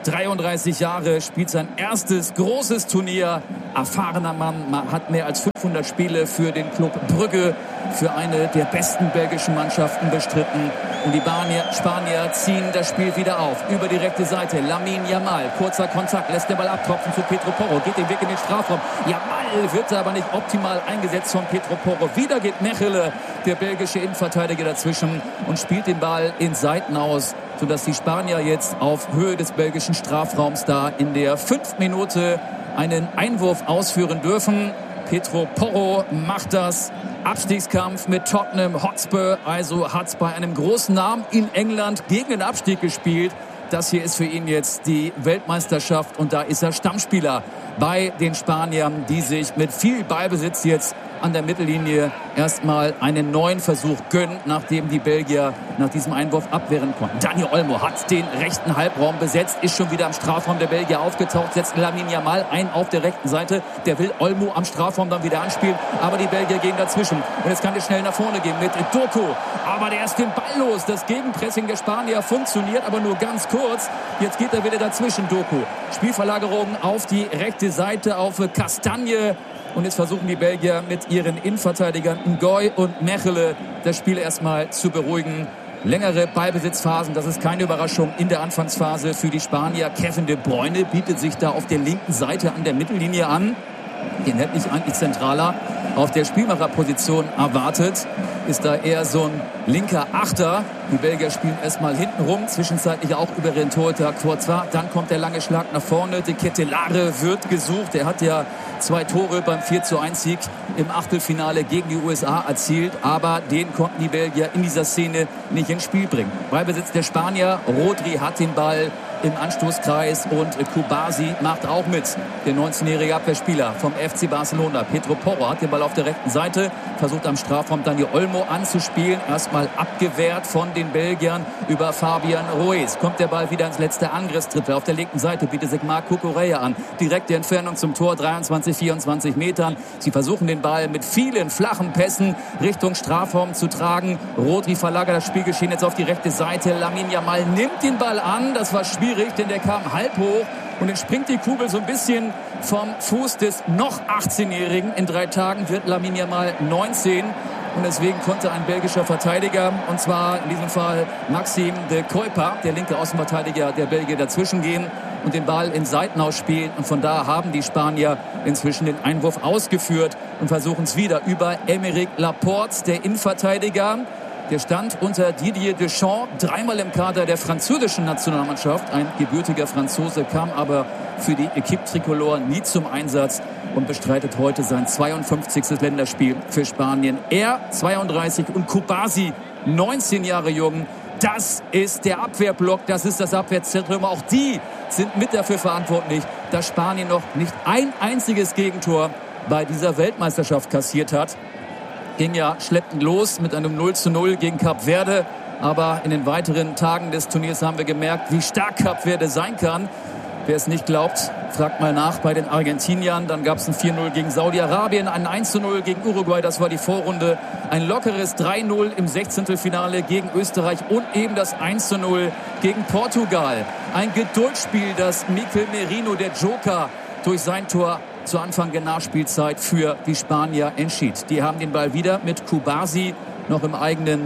33 Jahre, spielt sein erstes großes Turnier. Erfahrener Mann, hat mehr als 500 Spiele für den Club Brügge, für eine der besten belgischen Mannschaften bestritten. Und die Spanier ziehen das Spiel wieder auf. Über die rechte Seite, Lamine Yamal, kurzer Kontakt, lässt den Ball abtropfen zu Pedro Porro, geht den Weg in den Strafraum. Yamal wird aber nicht optimal eingesetzt von Pedro Porro. Wieder geht Mechelen, der belgische Innenverteidiger, dazwischen und spielt den Ball in Seiten aus, sodass die Spanier jetzt auf Höhe des belgischen Strafraums da in der 5. Minute einen Einwurf ausführen dürfen. Pedro Porro macht das. Abstiegskampf mit Tottenham Hotspur, also hat bei einem großen Namen in England gegen den Abstieg gespielt. Das hier ist für ihn jetzt die Weltmeisterschaft und da ist er Stammspieler bei den Spaniern, die sich mit viel Ballbesitz jetzt an der Mittellinie erstmal einen neuen Versuch gönnen, nachdem die Belgier nach diesem Einwurf abwehren konnten. Dani Olmo hat den rechten Halbraum besetzt, ist schon wieder am Strafraum der Belgier aufgetaucht, setzt Lamine Yamal ein auf der rechten Seite. Der will Olmo am Strafraum dann wieder anspielen, aber die Belgier gehen dazwischen. Und jetzt kann es schnell nach vorne gehen mit Doku. Aber der ist den Ball los. Das Gegenpressing der Spanier funktioniert, aber nur ganz kurz. Jetzt geht er wieder dazwischen, Doku. Spielverlagerung auf die rechte Seite, auf Castagne. Und jetzt versuchen die Belgier mit ihren Innenverteidigern Ngoy und Mechelen das Spiel erstmal zu beruhigen. Längere Ballbesitzphasen, das ist keine Überraschung in der Anfangsphase für die Spanier. Kevin De Bruyne bietet sich da auf der linken Seite an der Mittellinie an. Den hätte ich eigentlich zentraler auf der Spielmacherposition erwartet. Ist da eher so ein linker Achter. Die Belgier spielen erstmal hinten rum, zwischenzeitlich auch über den Torhüter Courtois. Dann kommt der lange Schlag nach vorne. De Ketelaere wird gesucht. Er hat ja 2 Tore beim 4:1-Sieg im Achtelfinale gegen die USA erzielt. Aber den konnten die Belgier in dieser Szene nicht ins Spiel bringen. Ballbesitz der Spanier. Rodri hat den Ball im Anstoßkreis und Kubasi macht auch mit. Der 19-jährige Abwehrspieler vom FC Barcelona. Pedro Porro hat den Ball auf der rechten Seite, versucht am Strafraum Dani Olmo anzuspielen. Erstmal abgewehrt von den Belgiern über Fabian Ruiz. Kommt der Ball wieder ins letzte Angriffsdrittel. Auf der linken Seite bietet sich Marc Cucurella an. Direkte Entfernung zum Tor, 23, 24 Metern. Sie versuchen den Ball mit vielen flachen Pässen Richtung Strafraum zu tragen. Rodri verlagert das Spielgeschehen jetzt auf die rechte Seite. Lamine Yamal nimmt den Ball an. Das war schwierig, denn der kam halb hoch und dann springt die Kugel so ein bisschen vom Fuß des noch 18-Jährigen. In 3 Tagen wird Lamine Yamal 19 und deswegen konnte ein belgischer Verteidiger, und zwar in diesem Fall Maxime de Kuyper, der linke Außenverteidiger der Belgier, dazwischen gehen und den Ball in Seiten ausspielen. Und von da haben die Spanier inzwischen den Einwurf ausgeführt und versuchen es wieder über Aymeric Laporte, der Innenverteidiger. Der stand unter Didier Deschamps 3-mal im Kader der französischen Nationalmannschaft. Ein gebürtiger Franzose, kam aber für die Equipe Tricolore nie zum Einsatz und bestreitet heute sein 52. Länderspiel für Spanien. Er 32 und Kubasi 19 Jahre jung. Das ist der Abwehrblock, das ist das Abwehrzentrum. Auch die sind mit dafür verantwortlich, dass Spanien noch nicht ein einziges Gegentor bei dieser Weltmeisterschaft kassiert hat. Ging ja schleppend los mit einem 0:0 gegen Kap Verde. Aber in den weiteren Tagen des Turniers haben wir gemerkt, wie stark Kap Verde sein kann. Wer es nicht glaubt, fragt mal nach bei den Argentiniern. Dann gab es ein 4:0 gegen Saudi-Arabien, ein 1:0 gegen Uruguay, das war die Vorrunde. Ein lockeres 3:0 im 16. gegen Österreich und eben das 1:0 gegen Portugal. Ein Geduldsspiel, das Mikel Merino, der Joker, durch sein Tor zu Anfang der Nachspielzeit für die Spanier entschied. Die haben den Ball wieder mit Kubasi noch in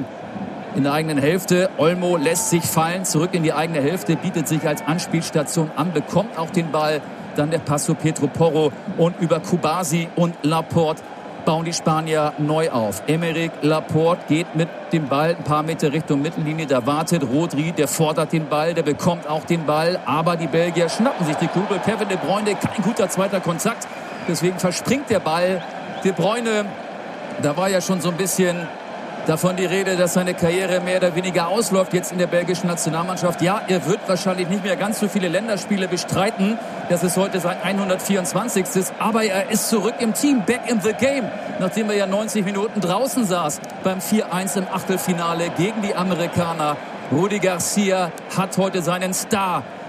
der eigenen Hälfte. Olmo lässt sich fallen, zurück in die eigene Hälfte, bietet sich als Anspielstation an, bekommt auch den Ball. Dann der Pass zu Pedro Porro und über Kubasi und Laporte bauen die Spanier neu auf. Aymeric Laporte geht mit dem Ball ein paar Meter Richtung Mittellinie. Da wartet Rodri, der fordert den Ball, der bekommt auch den Ball. Aber die Belgier schnappen sich die Kugel. Kevin De Bruyne, kein guter zweiter Kontakt. Deswegen verspringt der Ball. De Bruyne, da war ja schon so ein bisschen davon die Rede, dass seine Karriere mehr oder weniger ausläuft jetzt in der belgischen Nationalmannschaft. Ja, er wird wahrscheinlich nicht mehr ganz so viele Länderspiele bestreiten. Das ist heute sein 124. Aber er ist zurück im Team, back in the game, nachdem er ja 90 Minuten draußen saß beim 4:1 im Achtelfinale gegen die Amerikaner. Rudi Garcia hat heute seinen Star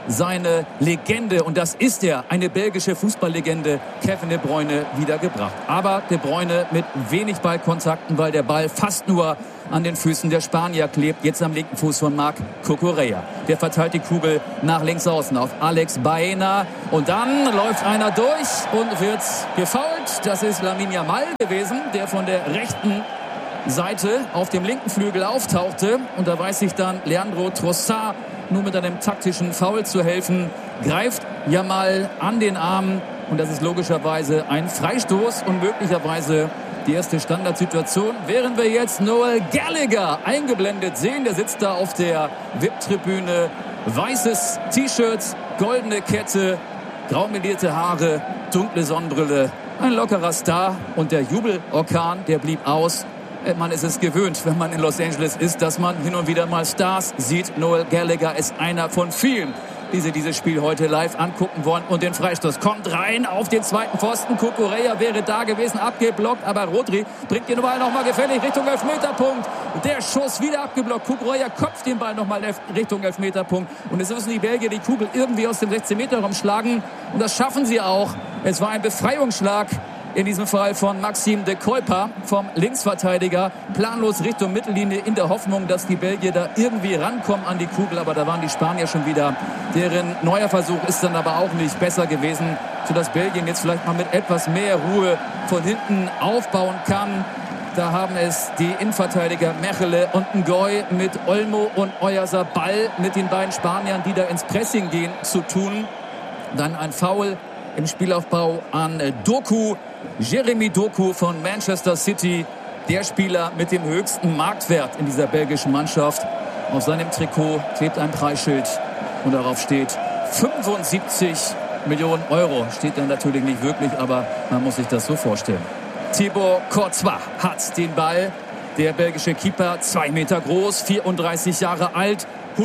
seine Legende, und das ist er, eine belgische Fußballlegende, Kevin De Bruyne, wiedergebracht. Aber De Bruyne mit wenig Ballkontakten, weil der Ball fast nur an den Füßen der Spanier klebt. Jetzt am linken Fuß von Marc Cucurella. Der verteilt die Kugel nach links außen auf Alex Baena. Und dann läuft einer durch und wird gefoult. Das ist Lamine Yamal gewesen, der von der rechten Seite auf dem linken Flügel auftauchte. Und da weiß sich dann Leandro Trossard nur mit einem taktischen Foul zu helfen. Greift Yamal an den Arm. Und das ist logischerweise ein Freistoß und möglicherweise die erste Standardsituation, während wir jetzt Noel Gallagher eingeblendet sehen. Der sitzt da auf der VIP-Tribüne. Weißes T-Shirt, goldene Kette, graumelierte Haare, dunkle Sonnenbrille. Ein lockerer Star. Und der Jubelorkan, der blieb aus. Man ist es gewöhnt, wenn man in Los Angeles ist, dass man hin und wieder mal Stars sieht. Noel Gallagher ist einer von vielen, die sie dieses Spiel heute live angucken wollen. Und den Freistoß kommt rein auf den zweiten Pfosten. Cucurella wäre da gewesen, abgeblockt. Aber Rodri bringt den Ball nochmal gefällig Richtung Elfmeterpunkt. Der Schuss wieder abgeblockt. Cucurella köpft den Ball nochmal Richtung Elfmeterpunkt. Und es müssen die Belgier die Kugel irgendwie aus dem 16-Meter-Raum schlagen. Und das schaffen sie auch. Es war ein Befreiungsschlag. In diesem Fall von Maxime de Kuyper vom Linksverteidiger. Planlos Richtung Mittellinie in der Hoffnung, dass die Belgier da irgendwie rankommen an die Kugel. Aber da waren die Spanier schon wieder. Deren neuer Versuch ist dann aber auch nicht besser gewesen, sodass Belgien jetzt vielleicht mal mit etwas mehr Ruhe von hinten aufbauen kann. Da haben es die Innenverteidiger Mechele und Ngoy mit Olmo und Oyarzabal mit den beiden Spaniern, die da ins Pressing gehen, zu tun. Dann ein Foul im Spielaufbau an Doku. Jeremy Doku von Manchester City, der Spieler mit dem höchsten Marktwert in dieser belgischen Mannschaft. Auf seinem Trikot klebt ein Preisschild und darauf steht 75 Millionen Euro. Steht dann natürlich nicht wirklich, aber man muss sich das so vorstellen. Thibaut Courtois hat den Ball. Der belgische Keeper, 2 Meter groß, 34 Jahre alt,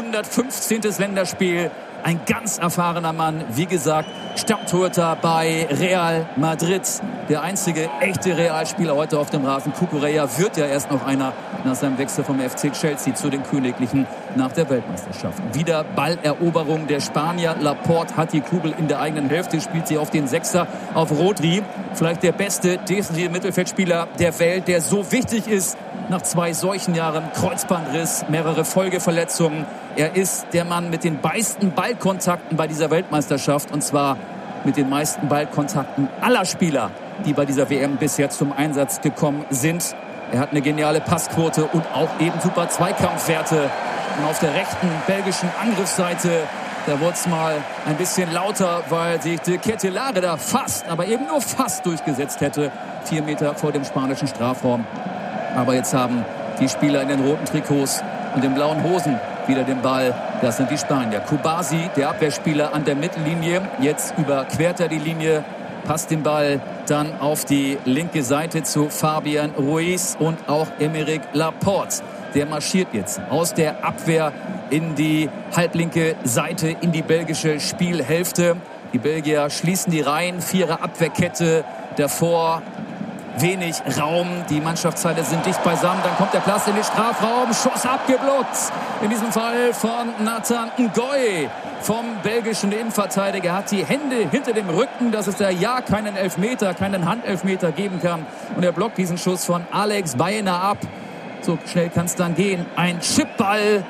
115. Länderspiel. Ein ganz erfahrener Mann, wie gesagt, Stammtorhüter bei Real Madrid. Der einzige echte Realspieler heute auf dem Rasen. Cucurella wird ja erst noch einer nach seinem Wechsel vom FC Chelsea zu den Königlichen nach der Weltmeisterschaft. Wieder Balleroberung der Spanier. Laporte hat die Kugel in der eigenen Hälfte, spielt sie auf den Sechser, auf Rodri. Vielleicht der beste defensive Mittelfeldspieler der Welt, der so wichtig ist nach 2 solchen Jahren. Kreuzbandriss, mehrere Folgeverletzungen. Er ist der Mann mit den meisten Ballkontakten bei dieser Weltmeisterschaft, und zwar mit den meisten Ballkontakten aller Spieler, die bei dieser WM bisher zum Einsatz gekommen sind. Er hat eine geniale Passquote und auch eben super Zweikampfwerte. Und auf der rechten belgischen Angriffsseite, da wurde es mal ein bisschen lauter, weil sich De Ketelaere da fast, aber eben nur fast durchgesetzt hätte. 4 Meter vor dem spanischen Strafraum. Aber jetzt haben die Spieler in den roten Trikots und den blauen Hosen wieder den Ball. Das sind die Spanier. Kubasi, der Abwehrspieler an der Mittellinie. Jetzt überquert er die Linie, passt den Ball dann auf die linke Seite zu Fabian Ruiz und auch Aymeric Laporte. Der marschiert jetzt aus der Abwehr in die halblinke Seite, in die belgische Spielhälfte. Die Belgier schließen die Reihen, 4er Abwehrkette davor. Wenig Raum, die Mannschaftsteile sind dicht beisammen, dann kommt der Platz in den Strafraum, Schuss abgeblockt, in diesem Fall von Nathan Ngoy vom belgischen Innenverteidiger, hat die Hände hinter dem Rücken, dass es da ja keinen Elfmeter, keinen Handelfmeter geben kann, und er blockt diesen Schuss von Alex Baena ab. So schnell kann es dann gehen, ein Chipball,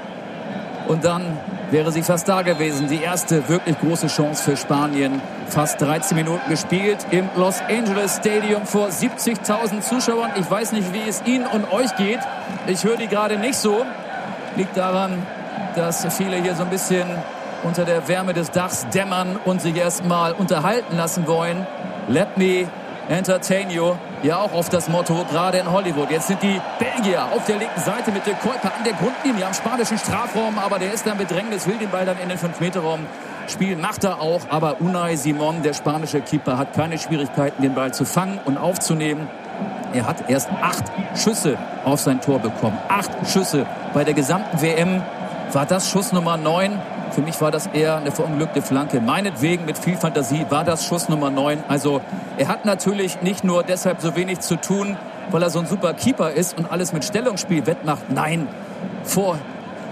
und dann wäre sie fast da gewesen. Die erste wirklich große Chance für Spanien. Fast 13 Minuten gespielt im Los Angeles Stadium vor 70.000 Zuschauern. Ich weiß nicht, wie es Ihnen und euch geht. Ich höre die gerade nicht so. Liegt daran, dass viele hier so ein bisschen unter der Wärme des Dachs dämmern und sich erstmal unterhalten lassen wollen. Let me entertain you. Ja, auch auf das Motto, gerade in Hollywood. Jetzt sind die Belgier auf der linken Seite mit De Kuyper an der Grundlinie am spanischen Strafraum, aber der ist dann Bedrängnis, will den Ball dann in den 5-Meter-Raum spielen, macht er auch, aber Unai Simon, der spanische Keeper, hat keine Schwierigkeiten, den Ball zu fangen und aufzunehmen. Er hat erst 8 Schüsse auf sein Tor bekommen. 8 Schüsse bei der gesamten WM. War das Schuss Nummer 9? Für mich war das eher eine verunglückte Flanke. Meinetwegen, mit viel Fantasie, war das Schuss Nummer 9. Also er hat natürlich nicht nur deshalb so wenig zu tun, weil er so ein super Keeper ist und alles mit Stellungsspiel wettmacht. Nein, vor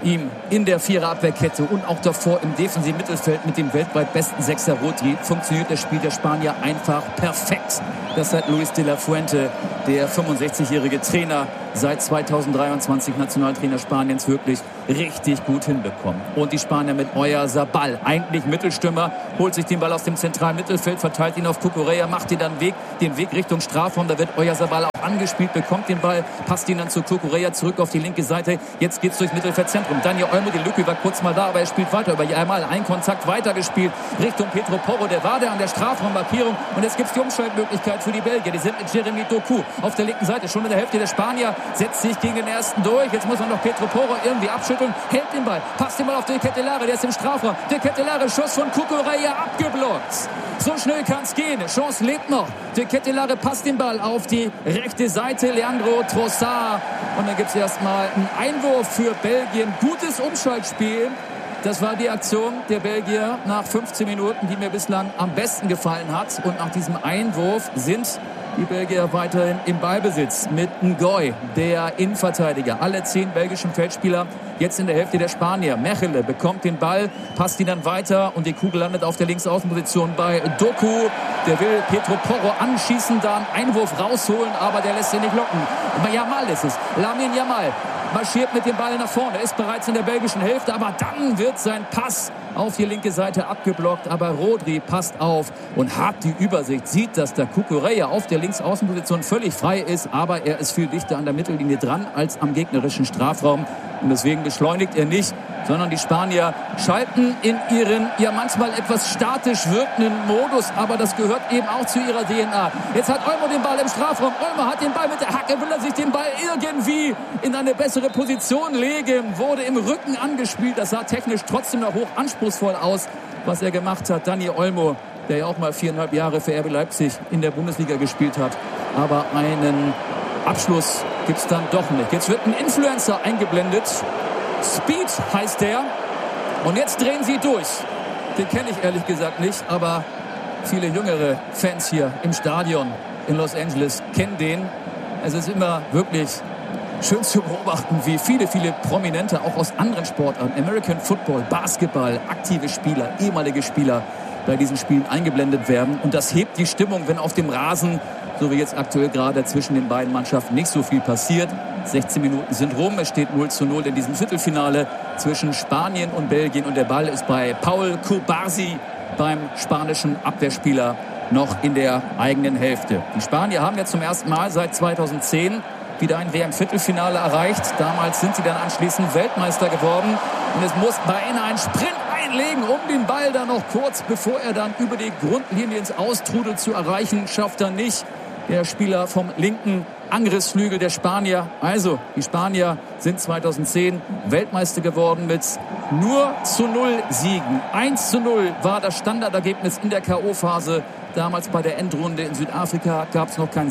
ihm in der Viererabwehrkette und auch davor im defensiven Mittelfeld mit dem weltweit besten Sechser Rodri funktioniert das Spiel der Spanier einfach perfekt. Das hat Luis de la Fuente, der 65-jährige Trainer, seit 2023 Nationaltrainer Spaniens, wirklich richtig gut hinbekommen. Und die Spanier mit Oyarzabal, eigentlich Mittelstürmer, holt sich den Ball aus dem zentralen Mittelfeld, verteilt ihn auf Cucurella, macht ihn dann den Weg Richtung Strafraum. Da wird Oyarzabal auch angespielt, bekommt den Ball, passt ihn dann zu Cucurella zurück auf die linke Seite. Jetzt geht's durchs Mittelfeldzentrum. Dani Olmo, die Lücke war kurz mal da, aber er spielt weiter. Über einmal ein Kontakt weitergespielt Richtung Pedro Porro. Der war der an der Strafraummarkierung. Und jetzt gibt's die Umschaltmöglichkeit für die Belgier. Die sind mit Jeremy Doku auf der linken Seite. Schon in der Hälfte der Spanier, setzt sich gegen den ersten durch. Jetzt muss man noch Pedro Porro irgendwie abschütteln. Hält den Ball, passt den Ball auf De Ketelaere. Der ist im Strafraum. De Ketelaere, Schuss von Cucurella abgeblockt. So schnell kann's gehen. Chance lebt noch. De Ketelaere passt den Ball auf die rechte Seite. Leandro Trossard. Und dann gibt's erstmal einen Einwurf für Belgien. Gutes Umschaltspiel. Das war die Aktion der Belgier nach 15 Minuten, die mir bislang am besten gefallen hat. Und nach diesem Einwurf sind die Belgier weiterhin im Ballbesitz mit Ngoy, der Innenverteidiger. Alle 10 belgischen Feldspieler jetzt in der Hälfte der Spanier. Mechele bekommt den Ball, passt ihn dann weiter und die Kugel landet auf der Linksaußenposition bei Doku. Der will Pedro Porro anschießen, da einen Einwurf rausholen, aber der lässt ihn nicht locken. Yamal ist es. Lamine Yamal marschiert mit dem Ball nach vorne, ist bereits in der belgischen Hälfte, aber dann wird sein Pass auf die linke Seite abgeblockt, aber Rodri passt auf und hat die Übersicht, sieht, dass der Cucurella auf der Linksaußenposition völlig frei ist, aber er ist viel dichter an der Mittellinie dran als am gegnerischen Strafraum und deswegen beschleunigt er nicht, sondern die Spanier schalten in ihren ja manchmal etwas statisch wirkenden Modus, aber das gehört eben auch zu ihrer DNA. Jetzt hat Olmo den Ball im Strafraum, Olmo hat den Ball mit der Hacke, will er sich den Ball irgendwie in eine bessere Position legen, wurde im Rücken angespielt, das sah technisch trotzdem noch hoch anspruchsvoll aus, was er gemacht hat. Dani Olmo, der ja auch mal 4,5 Jahre für RB Leipzig in der Bundesliga gespielt hat, aber einen Abschluss gibt's dann doch nicht. Jetzt wird ein Influencer eingeblendet, Speed heißt der, und jetzt drehen sie durch. Den kenne ich ehrlich gesagt nicht, aber viele jüngere Fans hier im Stadion in Los Angeles kennen den. Es ist immer wirklich schön zu beobachten, wie viele Prominente auch aus anderen Sportarten, American Football, Basketball, aktive Spieler, ehemalige Spieler bei diesen Spielen eingeblendet werden. Und das hebt die Stimmung, wenn auf dem Rasen, so wie jetzt aktuell gerade zwischen den beiden Mannschaften, nicht so viel passiert. 16 Minuten sind rum, es steht 0:0 in diesem Viertelfinale zwischen Spanien und Belgien. Und der Ball ist bei Paul Cubarsí, beim spanischen Abwehrspieler, noch in der eigenen Hälfte. Die Spanier haben jetzt zum ersten Mal seit 2010 wieder ein WM-Viertelfinale erreicht. Damals sind sie dann anschließend Weltmeister geworden. Und es muss Baena einen Sprint einlegen, um den Ball dann noch kurz, bevor er dann über die Grundlinie ins Austrudel zu erreichen, schafft er nicht. Der Spieler vom linken Angriffsflügel der Spanier. Also, die Spanier sind 2010 Weltmeister geworden mit nur zu 0 Siegen. 1:0 war das Standardergebnis in der K.O.-Phase. Damals bei der Endrunde in Südafrika gab es noch kein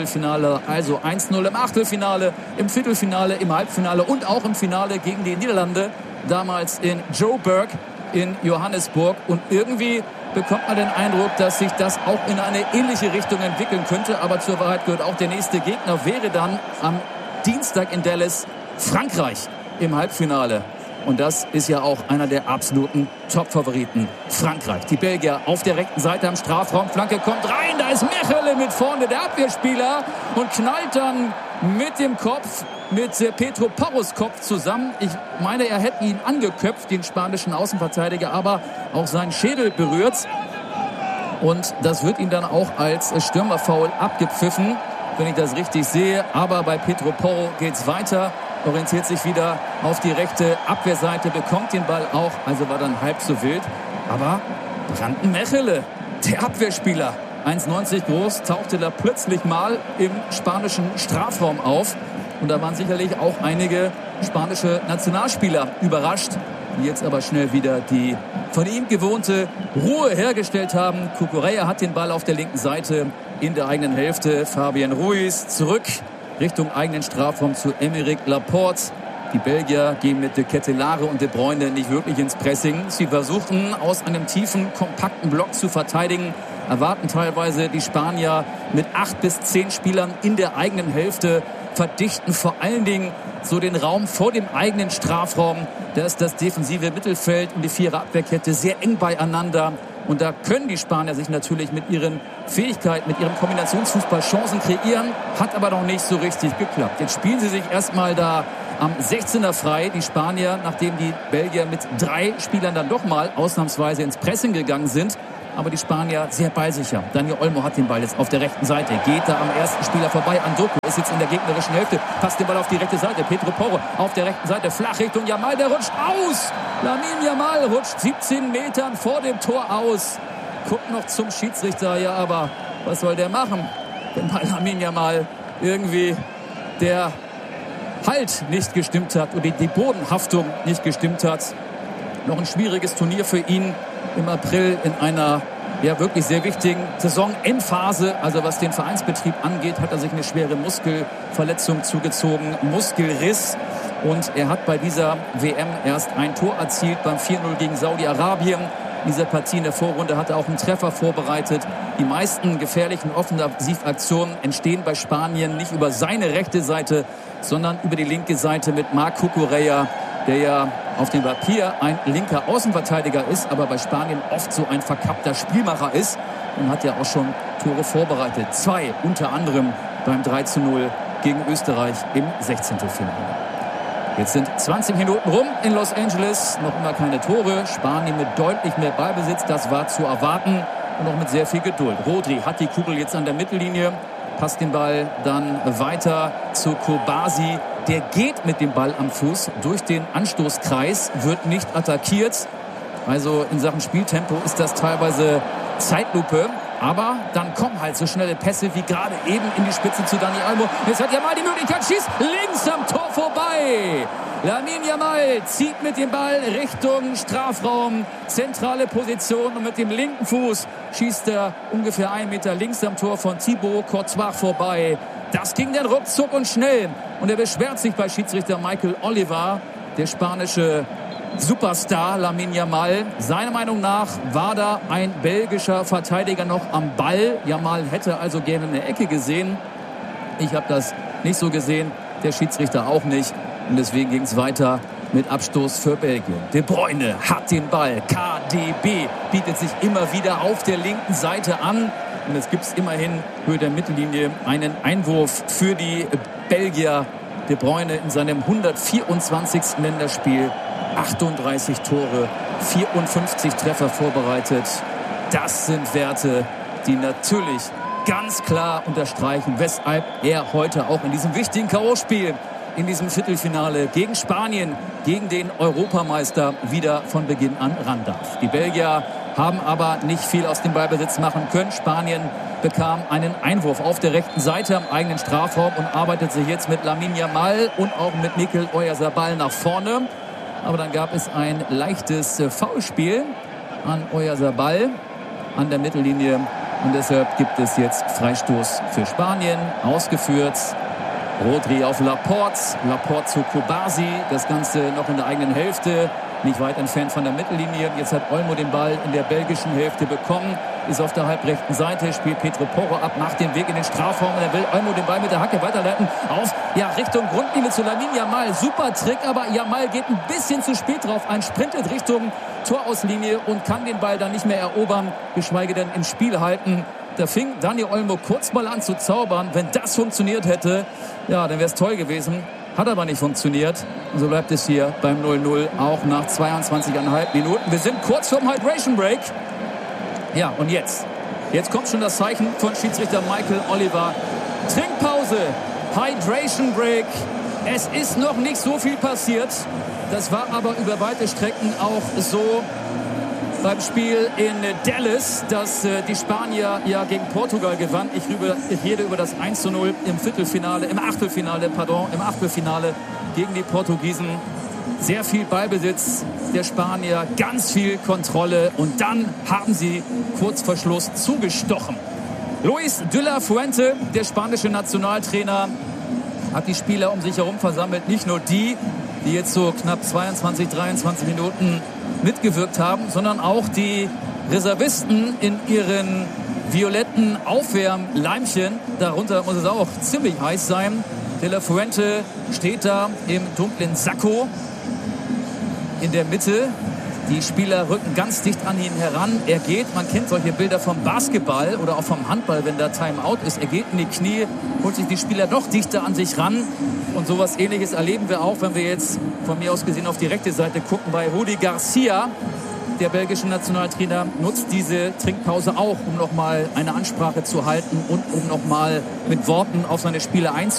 16. Also 1:0 im Achtelfinale, im Viertelfinale, im Halbfinale und auch im Finale gegen die Niederlande. Damals in Joburg in Johannesburg. Und irgendwie bekommt man den Eindruck, dass sich das auch in eine ähnliche Richtung entwickeln könnte. Aber zur Wahrheit gehört auch, der nächste Gegner wäre dann am Dienstag in Dallas Frankreich im Halbfinale. Und das ist ja auch einer der absoluten Top-Favoriten. Frankreich. Die Belgier auf der rechten Seite am Strafraum. Flanke kommt rein. Da ist Mechele mit vorne, der Abwehrspieler. Und knallt dann mit dem Kopf, mit Pedro Porros Kopf zusammen. Ich meine, er hätte ihn angeköpft, den spanischen Außenverteidiger. Aber auch sein Schädel berührt. Und das wird ihm dann auch als Stürmerfoul abgepfiffen, wenn ich das richtig sehe. Aber bei Pedro Porro geht's weiter. Orientiert sich wieder auf die rechte Abwehrseite, bekommt den Ball auch, also war dann halb so wild. Aber Brandon Mechele, der Abwehrspieler, 1,90 groß, tauchte da plötzlich mal im spanischen Strafraum auf. Und da waren sicherlich auch einige spanische Nationalspieler überrascht, die jetzt aber schnell wieder die von ihm gewohnte Ruhe hergestellt haben. Cucurella hat den Ball auf der linken Seite in der eigenen Hälfte. Fabian Ruiz zurück Richtung eigenen Strafraum zu Aymeric Laporte. Die Belgier gehen mit De Ketelaere und De Bruyne nicht wirklich ins Pressing. Sie versuchten aus einem tiefen, kompakten Block zu verteidigen. erwarten teilweise die Spanier mit 8 bis 10 Spielern in der eigenen Hälfte, verdichten vor allen Dingen so den Raum vor dem eigenen Strafraum. Da ist das defensive Mittelfeld und die Vierer-Abwehrkette sehr eng beieinander. Und da können die Spanier sich natürlich mit ihren Fähigkeiten, mit ihrem Kombinationsfußball Chancen kreieren. Hat aber noch nicht so richtig geklappt. Jetzt spielen sie sich erstmal da am 16er frei, die Spanier, nachdem die Belgier mit 3 Spielern dann doch mal ausnahmsweise ins Pressing gegangen sind. Aber die Spanier sehr ballsicher. Dani Olmo hat den Ball jetzt auf der rechten Seite. Geht da am ersten Spieler vorbei. Andoko ist jetzt in der gegnerischen Hälfte. Passt den Ball auf die rechte Seite. Pedro Porro auf der rechten Seite. Flach Richtung Yamal. Der rutscht aus. Lamine Yamal rutscht 17 Metern vor dem Tor aus. Guckt noch zum Schiedsrichter. Ja, aber was soll der machen? Wenn bei Lamine Yamal irgendwie der Halt nicht gestimmt hat oder die Bodenhaftung nicht gestimmt hat. Noch ein schwieriges Turnier für ihn im April in einer wirklich sehr wichtigen Saisonendphase. Also was den Vereinsbetrieb angeht, hat er sich eine schwere Muskelverletzung zugezogen, Muskelriss. Und er hat bei dieser WM erst ein Tor erzielt beim 4-0 gegen Saudi-Arabien. In dieser Partie in der Vorrunde hat er auch einen Treffer vorbereitet. Die meisten gefährlichen Offensivaktionen entstehen bei Spanien nicht über seine rechte Seite, sondern über die linke Seite mit Marc Cucurella, der ja auf dem Papier ein linker Außenverteidiger ist, aber bei Spanien oft so ein verkappter Spielmacher ist und hat ja auch schon Tore vorbereitet. 2 unter anderem beim 3-0 gegen Österreich im 16. Finale. Jetzt sind 20 Minuten rum in Los Angeles, noch immer keine Tore. Spanien mit deutlich mehr Ballbesitz, das war zu erwarten und auch mit sehr viel Geduld. Rodri hat die Kugel jetzt an der Mittellinie, passt den Ball dann weiter zu Kobasi. Der geht mit dem Ball am Fuß durch den Anstoßkreis, wird nicht attackiert. Also in Sachen Spieltempo ist das teilweise Zeitlupe. Aber dann kommen halt so schnelle Pässe wie gerade eben in die Spitze zu Dani Olmo. Jetzt hat Yamal die Möglichkeit, schießt links am Tor vorbei. Lamine Yamal zieht mit dem Ball Richtung Strafraum, zentrale Position und mit dem linken Fuß schießt er ungefähr 1 Meter links am Tor von Thibaut Courtois vorbei. Das ging dann ruckzuck und schnell. Und er beschwert sich bei Schiedsrichter Michael Oliver, der spanische Superstar Lamine Yamal. Seiner Meinung nach war da ein belgischer Verteidiger noch am Ball. Yamal hätte also gerne eine Ecke gesehen. Ich habe das nicht so gesehen, der Schiedsrichter auch nicht. Und deswegen ging es weiter mit Abstoß für Belgien. De Bruyne hat den Ball. KDB bietet sich immer wieder auf der linken Seite an. Und es gibt immerhin Höhe der Mittellinie einen Einwurf für die Belgier. De Bruyne in seinem 124. Länderspiel. 38 Tore, 54 Treffer vorbereitet. Das sind Werte, die natürlich ganz klar unterstreichen, weshalb er heute auch in diesem wichtigen K.O.-Spiel, in diesem Viertelfinale gegen Spanien, gegen den Europameister wieder von Beginn an ran darf. Die Belgier haben aber nicht viel aus dem Ballbesitz machen können. Spanien bekam einen Einwurf auf der rechten Seite am eigenen Strafraum und arbeitet sich jetzt mit Lamine Yamal und auch mit Mikel Oyarzabal nach vorne. Aber dann gab es ein leichtes Foulspiel an Oyarzabal an der Mittellinie. Und deshalb gibt es jetzt Freistoß für Spanien. Ausgeführt Rodri auf Laporte. Laporte zu Kobasi. Das Ganze noch in der eigenen Hälfte. Nicht weit entfernt von der Mittellinie. Jetzt hat Olmo den Ball in der belgischen Hälfte bekommen. Ist auf der halbrechten Seite. Spielt Pedro Porro ab. Macht den Weg in den Strafraum. Und er will Olmo den Ball mit der Hacke weiterleiten. Auf Richtung Grundlinie zu Lamine Yamal. Super Trick. Aber Yamal geht ein bisschen zu spät drauf. Sprintet Richtung Torauslinie und kann den Ball dann nicht mehr erobern. Geschweige denn im Spiel halten. Da fing Dani Olmo kurz mal an zu zaubern. Wenn das funktioniert hätte, dann wäre es toll gewesen. Hat aber nicht funktioniert. Und so bleibt es hier beim 0-0 auch nach 22,5 Minuten. Wir sind kurz vorm Hydration Break. Ja, und jetzt kommt schon das Zeichen von Schiedsrichter Michael Oliver. Trinkpause, Hydration Break. Es ist noch nicht so viel passiert. Das war aber über weite Strecken auch so beim Spiel in Dallas, dass die Spanier gegen Portugal gewann. Ich rede über das 1:0 im Achtelfinale gegen die Portugiesen. Sehr viel Ballbesitz der Spanier, ganz viel Kontrolle und dann haben sie kurz vor Schluss zugestochen. Luis de la Fuente, der spanische Nationaltrainer, hat die Spieler um sich herum versammelt. Nicht nur die jetzt so knapp 22, 23 Minuten mitgewirkt haben, sondern auch die Reservisten in ihren violetten Aufwärmleimchen. Darunter muss es auch ziemlich heiß sein. De La Fuente steht da im dunklen Sakko in der Mitte. Die Spieler rücken ganz dicht an ihn heran. Er geht, man kennt solche Bilder vom Basketball oder auch vom Handball, wenn da Timeout ist. Er geht in die Knie, holt sich die Spieler noch dichter an sich ran. Und sowas Ähnliches erleben wir auch, wenn wir jetzt von mir aus gesehen auf die rechte Seite gucken. Bei Rudi Garcia, der belgische Nationaltrainer, nutzt diese Trinkpause auch, um nochmal eine Ansprache zu halten und um nochmal mit Worten auf seine Spieler einzugehen.